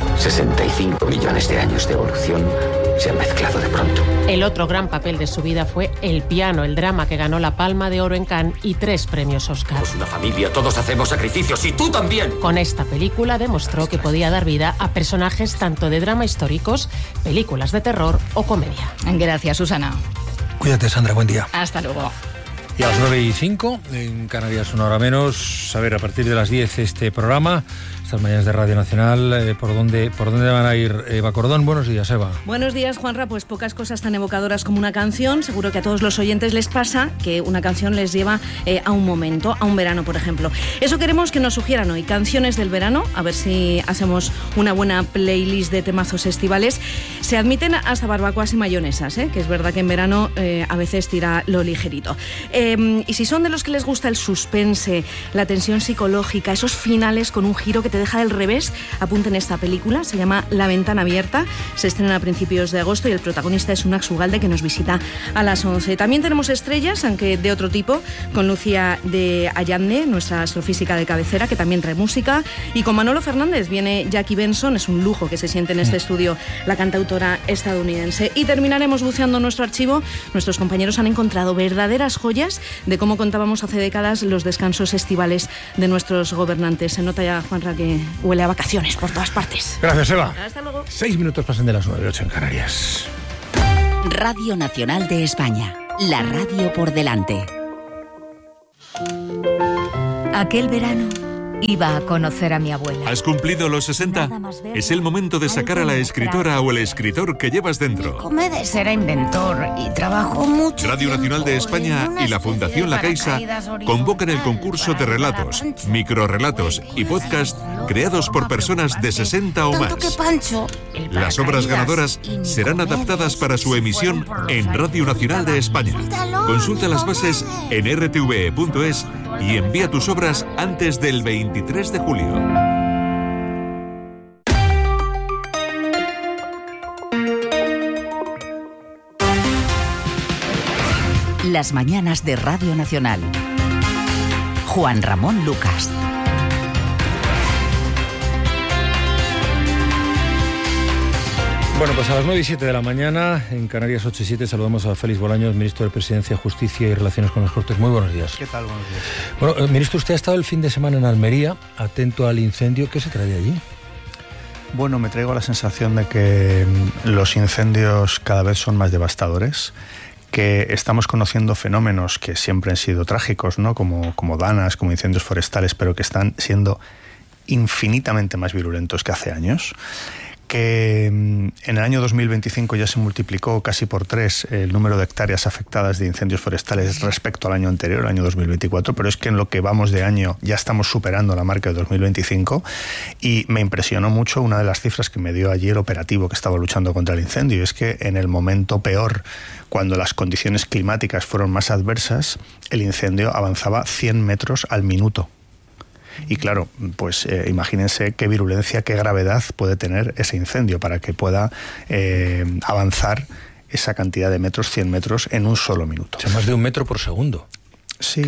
65 millones de años de evolución se han mezclado de pronto. El otro gran papel de su vida fue El piano, el drama que ganó la Palma de Oro en Cannes y 3 premios Oscar. Somos una familia, todos hacemos sacrificios y tú también. Con esta película demostró que podía dar vida a personajes tanto de drama históricos, películas de terror o comedia. Gracias, Susana. Cuídate, Sandra, buen día. Hasta luego. Y a las 9:05, en Canarias una hora menos. A ver, a partir de las 10 este programa, estas mañanas de Radio Nacional, ¿por dónde van a ir? Eva Cordón, buenos días, Eva. Buenos días, Juanra. Pues pocas cosas tan evocadoras como una canción. Seguro que a todos los oyentes les pasa que una canción les lleva a un momento, a un verano, por ejemplo. Eso queremos que nos sugieran hoy, canciones del verano, a ver si hacemos una buena playlist de temazos estivales. Se admiten hasta barbacoas y mayonesas, que es verdad que en verano a veces tira lo ligerito. Y si son de los que les gusta el suspense, la tensión psicológica, esos finales con un giro que te deja del revés, apunten esta película, se llama La ventana abierta, se estrena a principios de agosto y el protagonista es Unax Ugalde, que nos visita a las 11. También tenemos estrellas, aunque de otro tipo, con Lucía de Allande, nuestra astrofísica de cabecera, que también trae música, y con Manolo Fernández viene Jackie Benson, es un lujo que se siente en este estudio la cantautora estadounidense. Y terminaremos buceando nuestro archivo. Nuestros compañeros han encontrado verdaderas joyas de cómo contábamos hace décadas los descansos estivales de nuestros gobernantes. Se nota ya, Juanra, que huele a vacaciones por todas partes. Gracias, Eva. Hasta luego. 6 minutos pasan de las 9:08 en Canarias. Radio Nacional de España, la radio por delante. Aquel verano iba a conocer a mi abuela. ¿Has cumplido los 60? Es el momento de sacar a la escritora o el escritor que llevas dentro. Comedes era inventor y trabajó mucho. Radio Nacional de España y la Fundación La Caixa convocan el concurso de relatos, microrrelatos y podcast creados por personas de 60 o más. Las obras ganadoras serán adaptadas para su emisión en Radio Nacional de España. Consulta las bases en rtve.es y envía tus obras antes del 23 de julio. Las mañanas de Radio Nacional. Juan Ramón Lucas. Bueno, pues a las 9:07 de la mañana, en Canarias 8:07, saludamos a Félix Bolaños, ministro de Presidencia, Justicia y Relaciones con las Cortes. Muy buenos días. ¿Qué tal? Buenos días. Bueno, ministro, usted ha estado el fin de semana en Almería, atento al incendio. ¿Qué se trae de allí? Bueno, me traigo la sensación de que los incendios cada vez son más devastadores, que estamos conociendo fenómenos que siempre han sido trágicos, ¿no? Como danas, como incendios forestales, pero que están siendo infinitamente más virulentos que hace años. Que en el año 2025 ya se multiplicó casi por 3 el número de hectáreas afectadas de incendios forestales respecto al año anterior, el año 2024, pero es que en lo que vamos de año ya estamos superando la marca de 2025 y me impresionó mucho una de las cifras que me dio allí el operativo que estaba luchando contra el incendio, y es que en el momento peor, cuando las condiciones climáticas fueron más adversas, el incendio avanzaba 100 metros al minuto. Y claro, pues imagínense qué virulencia, qué gravedad puede tener ese incendio para que pueda avanzar esa cantidad de metros, 100 metros, en un solo minuto. O sea, más de 1 metro por segundo. Sí,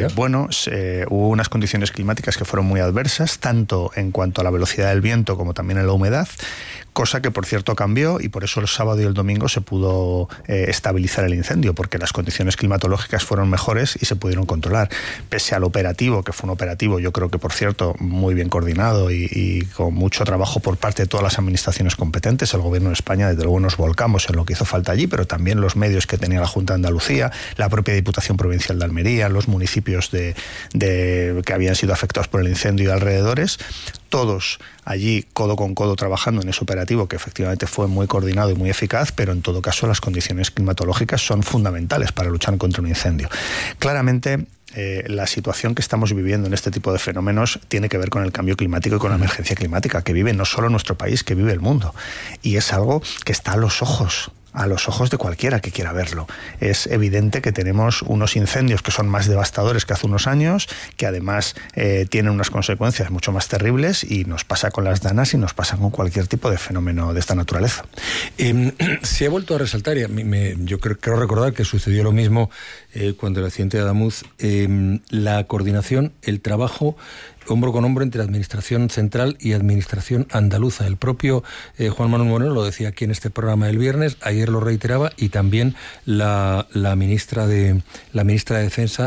hubo unas condiciones climáticas que fueron muy adversas, tanto en cuanto a la velocidad del viento como también en la humedad, cosa que por cierto cambió, y por eso el sábado y el domingo se pudo estabilizar el incendio, porque las condiciones climatológicas fueron mejores y se pudieron controlar. Pese al operativo, que fue un operativo, yo creo que por cierto muy bien coordinado y con mucho trabajo por parte de todas las administraciones competentes, el Gobierno de España desde luego nos volcamos en lo que hizo falta allí, pero también los medios que tenía la Junta de Andalucía, la propia Diputación Provincial de Almería, los municipios que habían sido afectados por el incendio y alrededores, todos allí codo con codo trabajando en ese operativo que efectivamente fue muy coordinado y muy eficaz, pero en todo caso las condiciones climatológicas son fundamentales para luchar contra un incendio. Claramente la situación que estamos viviendo en este tipo de fenómenos tiene que ver con el cambio climático y con la emergencia climática que vive no solo nuestro país, que vive el mundo, y es algo que está a los ojos de cualquiera que quiera verlo. Es evidente que tenemos unos incendios que son más devastadores que hace unos años, que además tienen unas consecuencias mucho más terribles, y nos pasa con las danas y nos pasa con cualquier tipo de fenómeno de esta naturaleza. Se ha vuelto a resaltar, y yo creo recordar que sucedió lo mismo cuando el accidente de Adamuz, la coordinación, el trabajo hombro con hombro entre Administración Central y Administración Andaluza. El propio Juan Manuel Moreno lo decía aquí en este programa el viernes, ayer lo reiteraba, y también la ministra de Defensa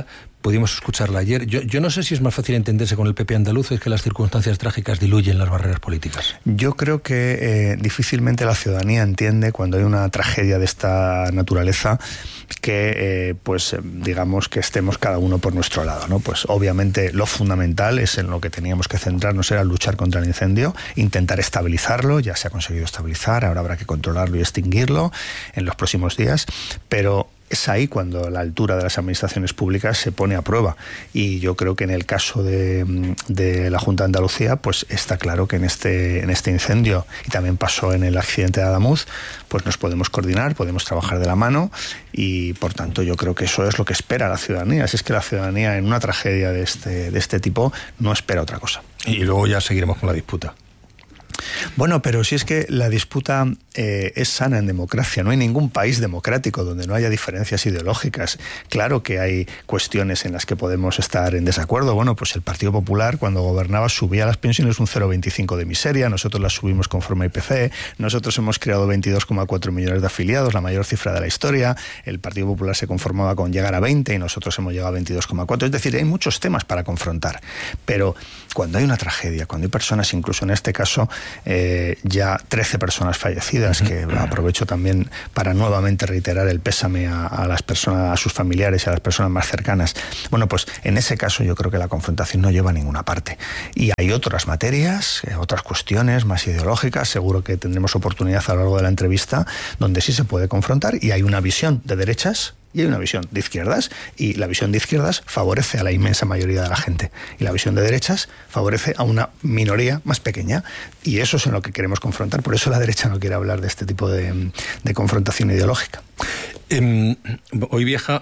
pudimos escucharla ayer. Yo no sé si es más fácil entenderse con el PP andaluz, es que las circunstancias trágicas diluyen las barreras políticas. Yo creo que difícilmente la ciudadanía entiende cuando hay una tragedia de esta naturaleza que digamos que estemos cada uno por nuestro lado, ¿no? Pues obviamente lo fundamental es en lo que teníamos que centrarnos, era luchar contra el incendio, intentar estabilizarlo. Ya se ha conseguido estabilizar, ahora habrá que controlarlo y extinguirlo en los próximos días, pero es ahí cuando la altura de las administraciones públicas se pone a prueba, y yo creo que en el caso de la Junta de Andalucía, pues está claro que en este incendio, y también pasó en el accidente de Adamuz, pues nos podemos coordinar, podemos trabajar de la mano, y por tanto yo creo que eso es lo que espera la ciudadanía. Si es que la ciudadanía en una tragedia de este tipo no espera otra cosa. Y luego ya seguiremos con la disputa. Bueno, pero si es que la disputa es sana en democracia, no hay ningún país democrático donde no haya diferencias ideológicas. Claro que hay cuestiones en las que podemos estar en desacuerdo. Bueno, pues el Partido Popular cuando gobernaba subía las pensiones un 0,25 de miseria, nosotros las subimos conforme a IPC, nosotros hemos creado 22,4 millones de afiliados, la mayor cifra de la historia, el Partido Popular se conformaba con llegar a 20 y nosotros hemos llegado a 22,4, es decir, hay muchos temas para confrontar, pero cuando hay una tragedia, cuando hay personas, incluso en este caso, ya 13 personas fallecidas, que aprovecho también para nuevamente reiterar el pésame a las personas, a sus familiares y a las personas más cercanas. Bueno, pues en ese caso yo creo que la confrontación no lleva a ninguna parte. Y hay otras materias, otras cuestiones más ideológicas, seguro que tendremos oportunidad a lo largo de la entrevista, donde sí se puede confrontar, y hay una visión de derechas y hay una visión de izquierdas, y la visión de izquierdas favorece a la inmensa mayoría de la gente, y la visión de derechas favorece a una minoría más pequeña, y eso es en lo que queremos confrontar. Por eso la derecha no quiere hablar de este tipo de confrontación ideológica. Hoy viaja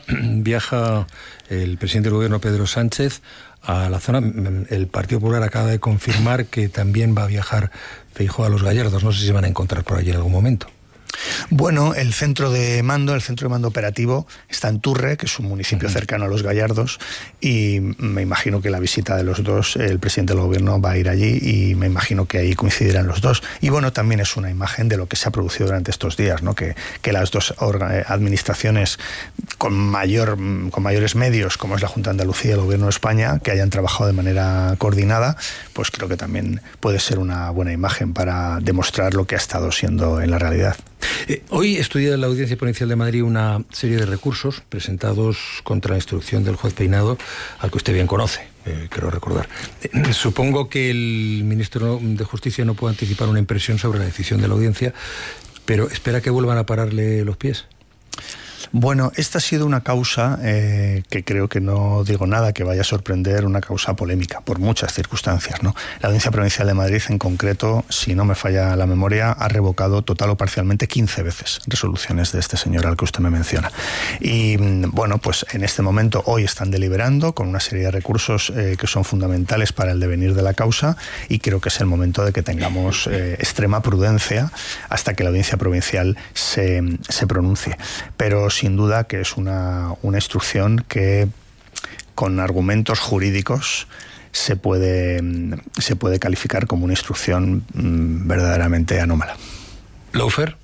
el presidente del gobierno, Pedro Sánchez, a la zona. El Partido Popular acaba de confirmar que también va a viajar Feijóo a Los Gallardos. No sé si se van a encontrar por allí en algún momento. Bueno, el centro de mando operativo está en Turre, que es un municipio cercano a Los Gallardos, y me imagino que la visita de los dos, el presidente del gobierno va a ir allí, y me imagino que ahí coincidirán los dos. Y bueno, también es una imagen de lo que se ha producido durante estos días, ¿no? Que las dos administraciones con mayores medios, como es la Junta de Andalucía y el Gobierno de España, que hayan trabajado de manera coordinada, pues creo que también puede ser una buena imagen para demostrar lo que ha estado siendo en la realidad. Hoy estudia en la Audiencia Provincial de Madrid una serie de recursos presentados contra la instrucción del juez Peinado, al que usted bien conoce, quiero recordar. Supongo que el ministro de Justicia no puede anticipar una impresión sobre la decisión de la Audiencia, pero ¿espera que vuelvan a pararle los pies? Bueno, esta ha sido una causa que creo que no digo nada que vaya a sorprender, una causa polémica por muchas circunstancias, ¿no? La Audiencia Provincial de Madrid, en concreto, si no me falla la memoria, ha revocado total o parcialmente 15 veces resoluciones de este señor al que usted me menciona. Y bueno, pues en este momento hoy están deliberando con una serie de recursos que son fundamentales para el devenir de la causa, y creo que es el momento de que tengamos extrema prudencia hasta que la Audiencia Provincial se pronuncie. Pero sin duda que es una instrucción que con argumentos jurídicos se puede calificar como una instrucción verdaderamente anómala. ¿Lawfare?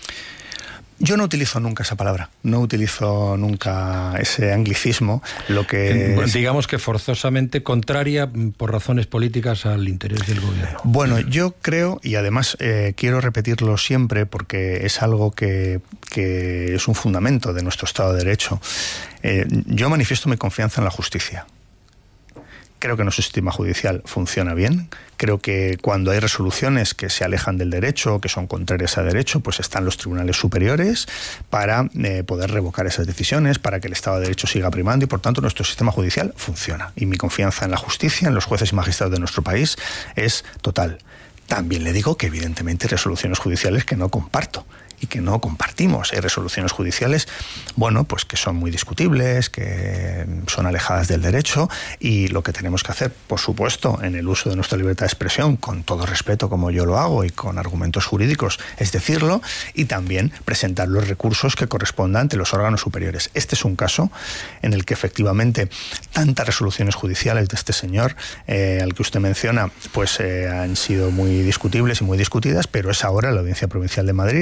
Yo no utilizo nunca esa palabra, no utilizo nunca ese anglicismo, lo que digamos que forzosamente contraria por razones políticas al interés del gobierno. Bueno, yo creo, y además quiero repetirlo siempre porque es algo que es un fundamento de nuestro Estado de Derecho, yo manifiesto mi confianza en la justicia. Creo que nuestro sistema judicial funciona bien. Creo que cuando hay resoluciones que se alejan del derecho o que son contrarias al derecho, pues están los tribunales superiores para poder revocar esas decisiones, para que el Estado de Derecho siga primando, y por tanto nuestro sistema judicial funciona. Y mi confianza en la justicia, en los jueces y magistrados de nuestro país, es total. También le digo que evidentemente hay resoluciones judiciales que no comparto y que no compartimos. Hay resoluciones judiciales, bueno, pues que son muy discutibles, que son alejadas del derecho, y lo que tenemos que hacer, por supuesto, en el uso de nuestra libertad de expresión, con todo respeto como yo lo hago y con argumentos jurídicos, es decirlo, y también presentar los recursos que correspondan ante los órganos superiores. Este es un caso en el que efectivamente tantas resoluciones judiciales de este señor, al que usted menciona, pues han sido muy discutibles y muy discutidas, pero es ahora la Audiencia Provincial de Madrid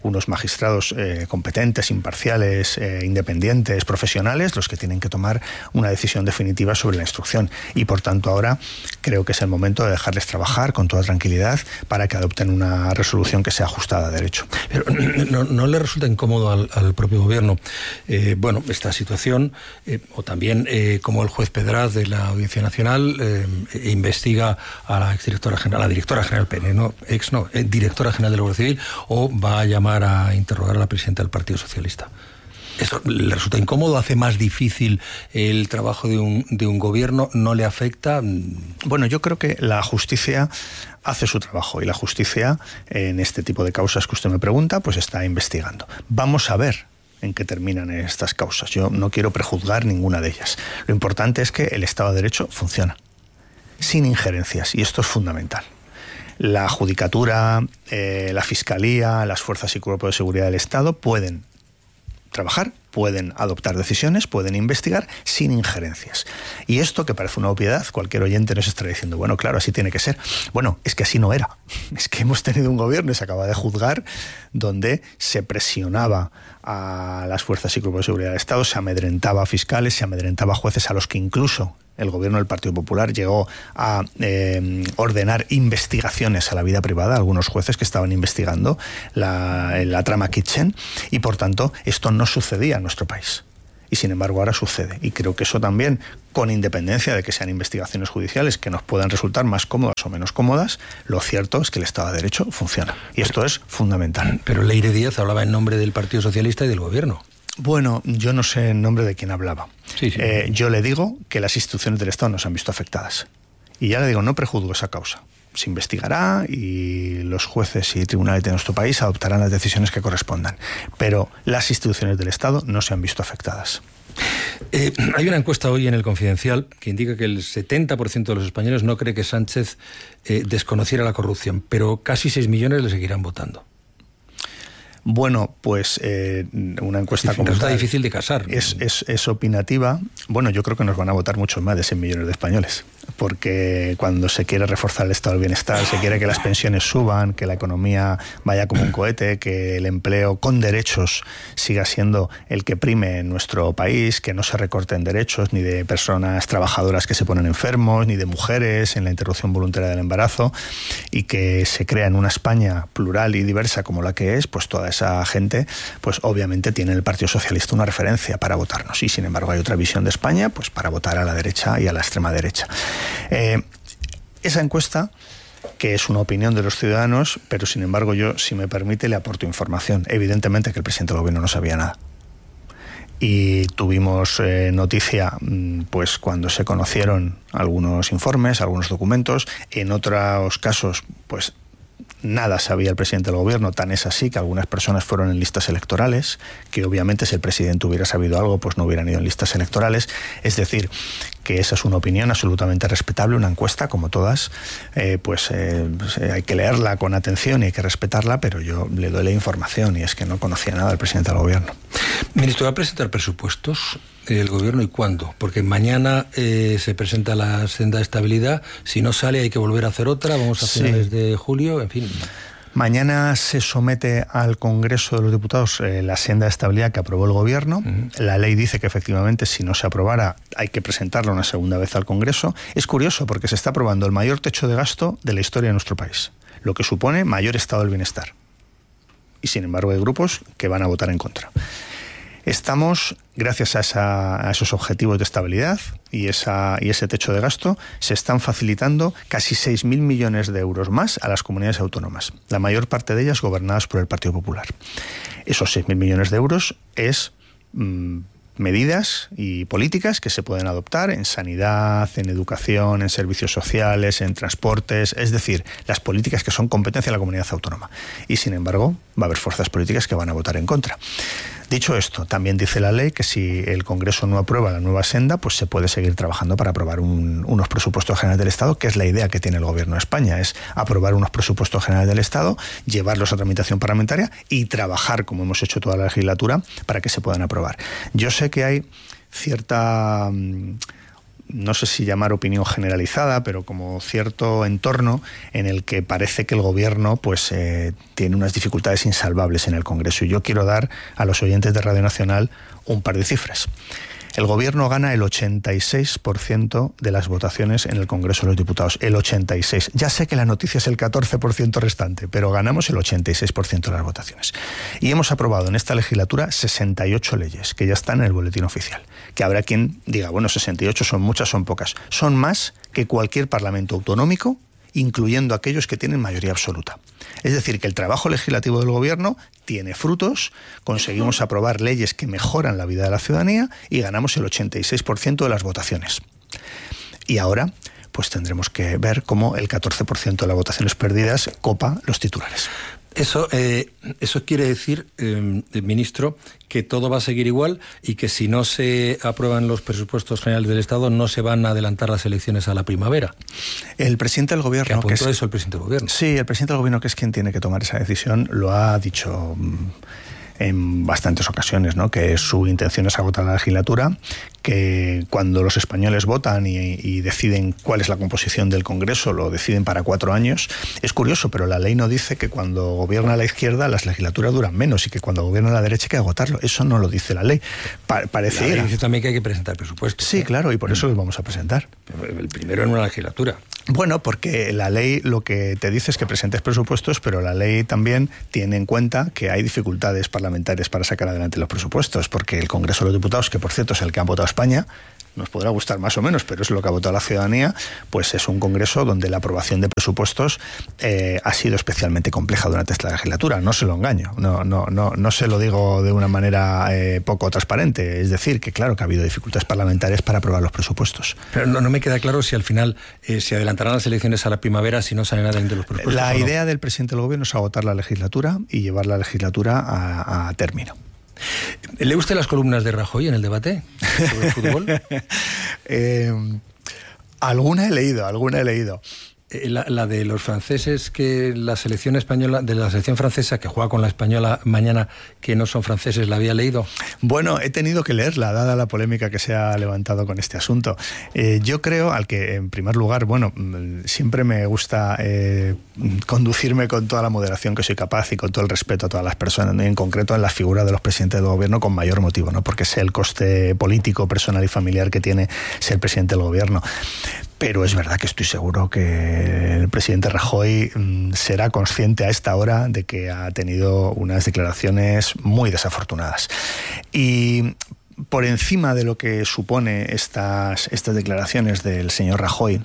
unos magistrados competentes, imparciales, independientes, profesionales, los que tienen que tomar una decisión definitiva sobre la instrucción. Y por tanto ahora creo que es el momento de dejarles trabajar con toda tranquilidad para que adopten una resolución que sea ajustada a derecho. Pero ¿no le resulta incómodo al propio gobierno esta situación, o también como el juez Pedraz de la Audiencia Nacional investiga a la directora general Pene, directora general del Guardia Civil, o va a llamar a interrogar a la presidenta del Partido Socialista? ¿Esto le resulta incómodo? ¿Hace más difícil el trabajo de un gobierno? ¿No le afecta? Bueno, yo creo que la justicia hace su trabajo, y la justicia en este tipo de causas que usted me pregunta pues está investigando. Vamos a ver en qué terminan estas causas. Yo no quiero prejuzgar ninguna de ellas. Lo importante es que el Estado de Derecho funciona sin injerencias, y esto es fundamental. La Judicatura, la Fiscalía, las fuerzas y cuerpos de seguridad del Estado pueden trabajar, pueden adoptar decisiones, pueden investigar sin injerencias. Y esto, que parece una obviedad, cualquier oyente nos estará diciendo, bueno, claro, así tiene que ser. Bueno, es que así no era. Es que hemos tenido un gobierno, y se acaba de juzgar, donde se presionaba a las fuerzas y cuerpos de seguridad del Estado, se amedrentaba a fiscales, se amedrentaba a jueces, a los que incluso el gobierno del Partido Popular llegó a ordenar investigaciones a la vida privada, algunos jueces que estaban investigando la trama Kitchen, y por tanto esto no sucedía en nuestro país. Y sin embargo ahora sucede. Y creo que eso también, con independencia de que sean investigaciones judiciales que nos puedan resultar más cómodas o menos cómodas, lo cierto es que el Estado de Derecho funciona. Y esto es fundamental. Pero Leire Díaz hablaba en nombre del Partido Socialista y del Gobierno. Bueno, yo no sé en nombre de quién hablaba. Sí. Yo le digo que las instituciones del Estado nos han visto afectadas. Y ya le digo, no prejuzgo esa causa. Se investigará y los jueces y tribunales de nuestro país adoptarán las decisiones que correspondan. Pero las instituciones del Estado no se han visto afectadas. Hay una encuesta hoy en El Confidencial que indica que el 70% de los españoles no cree que Sánchez desconociera la corrupción, pero casi 6 millones le seguirán votando. Bueno, pues una encuesta como está difícil de casar. Es opinativa. Bueno, yo creo que nos van a votar muchos más de 6 millones de españoles, porque cuando se quiere reforzar el estado del bienestar, se quiere que las pensiones suban, que la economía vaya como un cohete, que el empleo con derechos siga siendo el que prime en nuestro país, que no se recorten derechos ni de personas trabajadoras que se ponen enfermos, ni de mujeres en la interrupción voluntaria del embarazo, y que se crea en una España plural y diversa como la que es, pues toda esa gente, pues obviamente tiene en el Partido Socialista una referencia para votarnos, y sin embargo hay otra visión de España pues para votar a la derecha y a la extrema derecha. Esa encuesta, que es una opinión de los ciudadanos, pero sin embargo yo, si me permite, le aporto información. Evidentemente que el presidente del gobierno no sabía nada. Y tuvimos noticia pues cuando se conocieron algunos informes, algunos documentos. En otros casos, pues nada sabía el presidente del gobierno, tan es así que algunas personas fueron en listas electorales, que obviamente si el presidente hubiera sabido algo, pues no hubieran ido en listas electorales. Es decir, que esa es una opinión absolutamente respetable, una encuesta como todas, hay que leerla con atención y hay que respetarla, pero yo le doy la información, y es que no conocía nada del presidente del gobierno. Ministro, ¿va a presentar presupuestos el gobierno y cuándo? Porque mañana se presenta la senda de estabilidad, si no sale hay que volver a hacer otra, vamos a finales de julio, en fin. Mañana se somete al Congreso de los Diputados la senda de estabilidad que aprobó el Gobierno. La ley dice que efectivamente si no se aprobara hay que presentarla una segunda vez al Congreso. Es curioso porque se está aprobando el mayor techo de gasto de la historia de nuestro país, lo que supone mayor estado del bienestar. Y sin embargo hay grupos que van a votar en contra. Estamos, gracias a esos objetivos de estabilidad y ese techo de gasto, se están facilitando casi 6.000 millones de euros más a las comunidades autónomas, la mayor parte de ellas gobernadas por el Partido Popular. Esos 6.000 millones de euros es medidas y políticas que se pueden adoptar en sanidad, en educación, en servicios sociales, en transportes, es decir, las políticas que son competencia de la comunidad autónoma. Y sin embargo, va a haber fuerzas políticas que van a votar en contra. Dicho esto, también dice la ley que si el Congreso no aprueba la nueva senda, pues se puede seguir trabajando para aprobar unos presupuestos generales del Estado, que es la idea que tiene el Gobierno de España, es aprobar unos presupuestos generales del Estado, llevarlos a tramitación parlamentaria y trabajar, como hemos hecho toda la legislatura, para que se puedan aprobar. Yo sé que hay cierta no sé si llamar opinión generalizada, pero como cierto entorno en el que parece que el gobierno pues tiene unas dificultades insalvables en el Congreso. Y yo quiero dar a los oyentes de Radio Nacional un par de cifras. El gobierno gana el 86% de las votaciones en el Congreso de los Diputados. El 86%. Ya sé que la noticia es el 14% restante, pero ganamos el 86% de las votaciones. Y hemos aprobado en esta legislatura 68 leyes, que ya están en el boletín oficial. Que habrá quien diga, bueno, 68 son muchas, son pocas. Son más que cualquier parlamento autonómico, incluyendo aquellos que tienen mayoría absoluta. Es decir, que el trabajo legislativo del gobierno tiene frutos, conseguimos aprobar leyes que mejoran la vida de la ciudadanía y ganamos el 86% de las votaciones. Y ahora, pues tendremos que ver cómo el 14% de las votaciones perdidas copa los titulares. Eso quiere decir, ministro, que todo va a seguir igual y que si no se aprueban los presupuestos generales del Estado no se van a adelantar las elecciones a la primavera. El presidente del gobierno... Que apuntó eso el presidente del gobierno. Sí, el presidente del gobierno, que es quien tiene que tomar esa decisión, lo ha dicho en bastantes ocasiones, ¿no? Que su intención es agotar la legislatura, que cuando los españoles votan y deciden cuál es la composición del Congreso, lo deciden para 4 años. Es curioso, pero la ley no dice que cuando gobierna la izquierda las legislaturas duran menos y que cuando gobierna la derecha hay que agotarlo. Eso no lo dice la ley. Parece la ley dice también que hay que presentar presupuestos. Sí, claro, y por eso los vamos a presentar. El primero en una legislatura. Bueno, porque la ley lo que te dice es que presentes presupuestos, pero la ley también tiene en cuenta que hay dificultades parlamentarias para sacar adelante los presupuestos, porque el Congreso de los Diputados, que por cierto es el que ha votado España, nos podrá gustar más o menos, pero es lo que ha votado la ciudadanía, pues es un Congreso donde la aprobación de presupuestos ha sido especialmente compleja durante esta legislatura. No se lo engaño, no se lo digo de una manera poco transparente. Es decir, que claro que ha habido dificultades parlamentarias para aprobar los presupuestos. Pero no me queda claro si al final se adelantarán las elecciones a la primavera si no salen adelante los presupuestos. La idea del presidente del gobierno es agotar la legislatura y llevar la legislatura a término. ¿Le usted las columnas de Rajoy en el debate sobre fútbol? Alguna he leído. La de los franceses, que la selección española, de la selección francesa que juega con la española mañana, que no son franceses, ¿la había leído? Bueno, he tenido que leerla, dada la polémica que se ha levantado con este asunto. Yo creo, al que en primer lugar, bueno, siempre me gusta conducirme con toda la moderación que soy capaz y con todo el respeto a todas las personas, en concreto en la figura de los presidentes del gobierno, con mayor motivo, ¿no? Porque sé el coste político, personal y familiar que tiene ser presidente del gobierno. Pero es verdad que estoy seguro que el presidente Rajoy será consciente a esta hora de que ha tenido unas declaraciones muy desafortunadas. Y por encima de lo que supone estas declaraciones del señor Rajoy,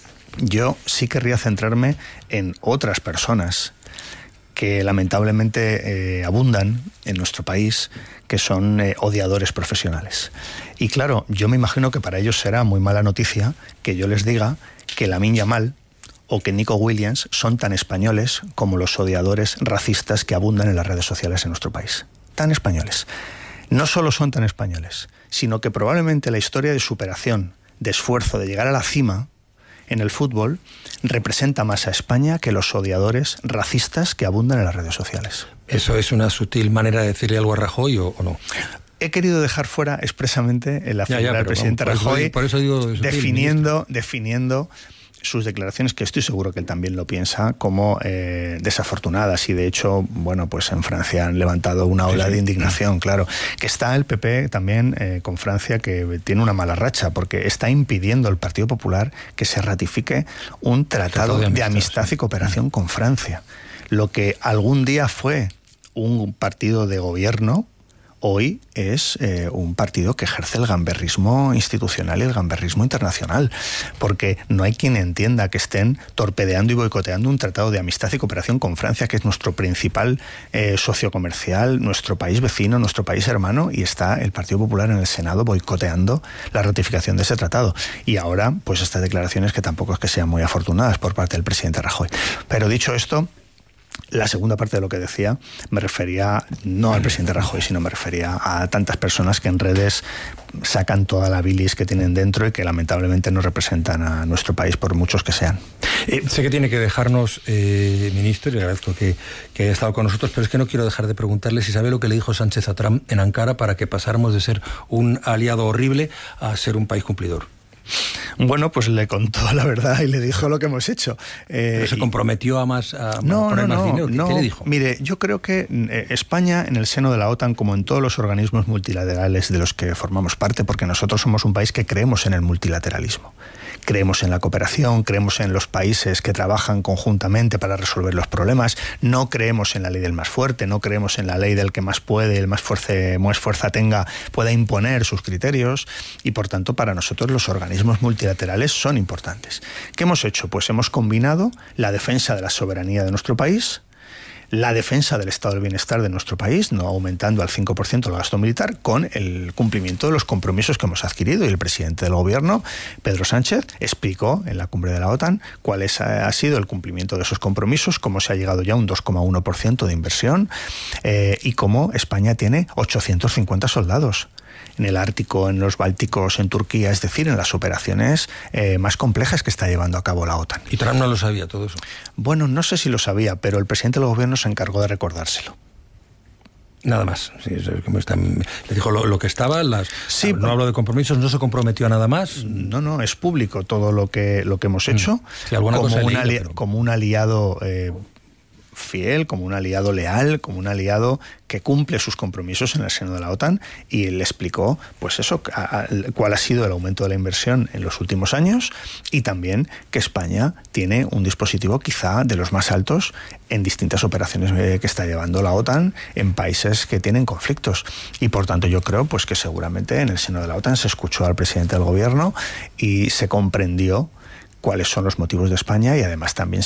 yo sí querría centrarme en otras personas que lamentablemente abundan en nuestro país, que son odiadores profesionales. Y claro, yo me imagino que para ellos será muy mala noticia que yo les diga que Lamine Yamal o que Nico Williams son tan españoles como los odiadores racistas que abundan en las redes sociales en nuestro país. Tan españoles. No solo son tan españoles, sino que probablemente la historia de superación, de esfuerzo, de llegar a la cima en el fútbol, representa más a España que los odiadores racistas que abundan en las redes sociales. ¿Eso es una sutil manera de decirle algo a Rajoy o no? He querido dejar fuera expresamente la figura del presidente Rajoy, por eso digo definiendo sus declaraciones, que estoy seguro que él también lo piensa, como desafortunadas. Y de hecho, bueno, pues en Francia han levantado una ola de indignación, claro. Que está el PP también con Francia, que tiene una mala racha, porque está impidiendo el Partido Popular que se ratifique un tratado de amistad y cooperación con Francia. Lo que algún día fue un partido de gobierno, hoy es un partido que ejerce el gamberrismo institucional y el gamberrismo internacional, porque no hay quien entienda que estén torpedeando y boicoteando un tratado de amistad y cooperación con Francia, que es nuestro principal socio comercial, nuestro país vecino, nuestro país hermano, y está el Partido Popular en el Senado boicoteando la ratificación de ese tratado. Y ahora, pues estas declaraciones que tampoco es que sean muy afortunadas por parte del presidente Rajoy. Pero dicho esto, la segunda parte de lo que decía me refería no al presidente Rajoy, sino me refería a tantas personas que en redes sacan toda la bilis que tienen dentro y que lamentablemente no representan a nuestro país, por muchos que sean. Sé que tiene que dejarnos, ministro, y le agradezco que haya estado con nosotros, pero es que no quiero dejar de preguntarle si sabe lo que le dijo Sánchez a Trump en Ankara para que pasáramos de ser un aliado horrible a ser un país cumplidor. Bueno, pues le contó la verdad y le dijo lo que hemos hecho. ¿Pero se comprometió a poner más dinero? ¿Qué le dijo? Mire, yo creo que España, en el seno de la OTAN, como en todos los organismos multilaterales de los que formamos parte, porque nosotros somos un país que creemos en el multilateralismo, creemos en la cooperación, creemos en los países que trabajan conjuntamente para resolver los problemas, no creemos en la ley del más fuerte, no creemos en la ley del que más puede, el más fuerza tenga, pueda imponer sus criterios, y por tanto para nosotros los organismos multilaterales son importantes. ¿Qué hemos hecho? Pues hemos combinado la defensa de la soberanía de nuestro país, la defensa del estado del bienestar de nuestro país, no aumentando al 5% el gasto militar, con el cumplimiento de los compromisos que hemos adquirido. Y el presidente del gobierno, Pedro Sánchez, explicó en la cumbre de la OTAN cuál ha sido el cumplimiento de esos compromisos, cómo se ha llegado ya a un 2,1% de inversión y cómo España tiene 850 soldados en el Ártico, en los Bálticos, en Turquía, es decir, en las operaciones más complejas que está llevando a cabo la OTAN. ¿Y Trump no lo sabía todo eso? Bueno, no sé si lo sabía, pero el presidente del gobierno se encargó de recordárselo. Nada más. Sí, le dijo lo que estaba. Sí, no hablo de compromisos, no se comprometió a nada más. No, es público todo lo que hemos hecho. Sí, alguna cosa como un aliado fiel, como un aliado leal, como un aliado que cumple sus compromisos en el seno de la OTAN, y él explicó pues eso, cuál ha sido el aumento de la inversión en los últimos años, y también que España tiene un dispositivo quizá de los más altos en distintas operaciones que está llevando la OTAN en países que tienen conflictos. Y por tanto yo creo pues que seguramente en el seno de la OTAN se escuchó al presidente del gobierno y se comprendió cuáles son los motivos de España, y además también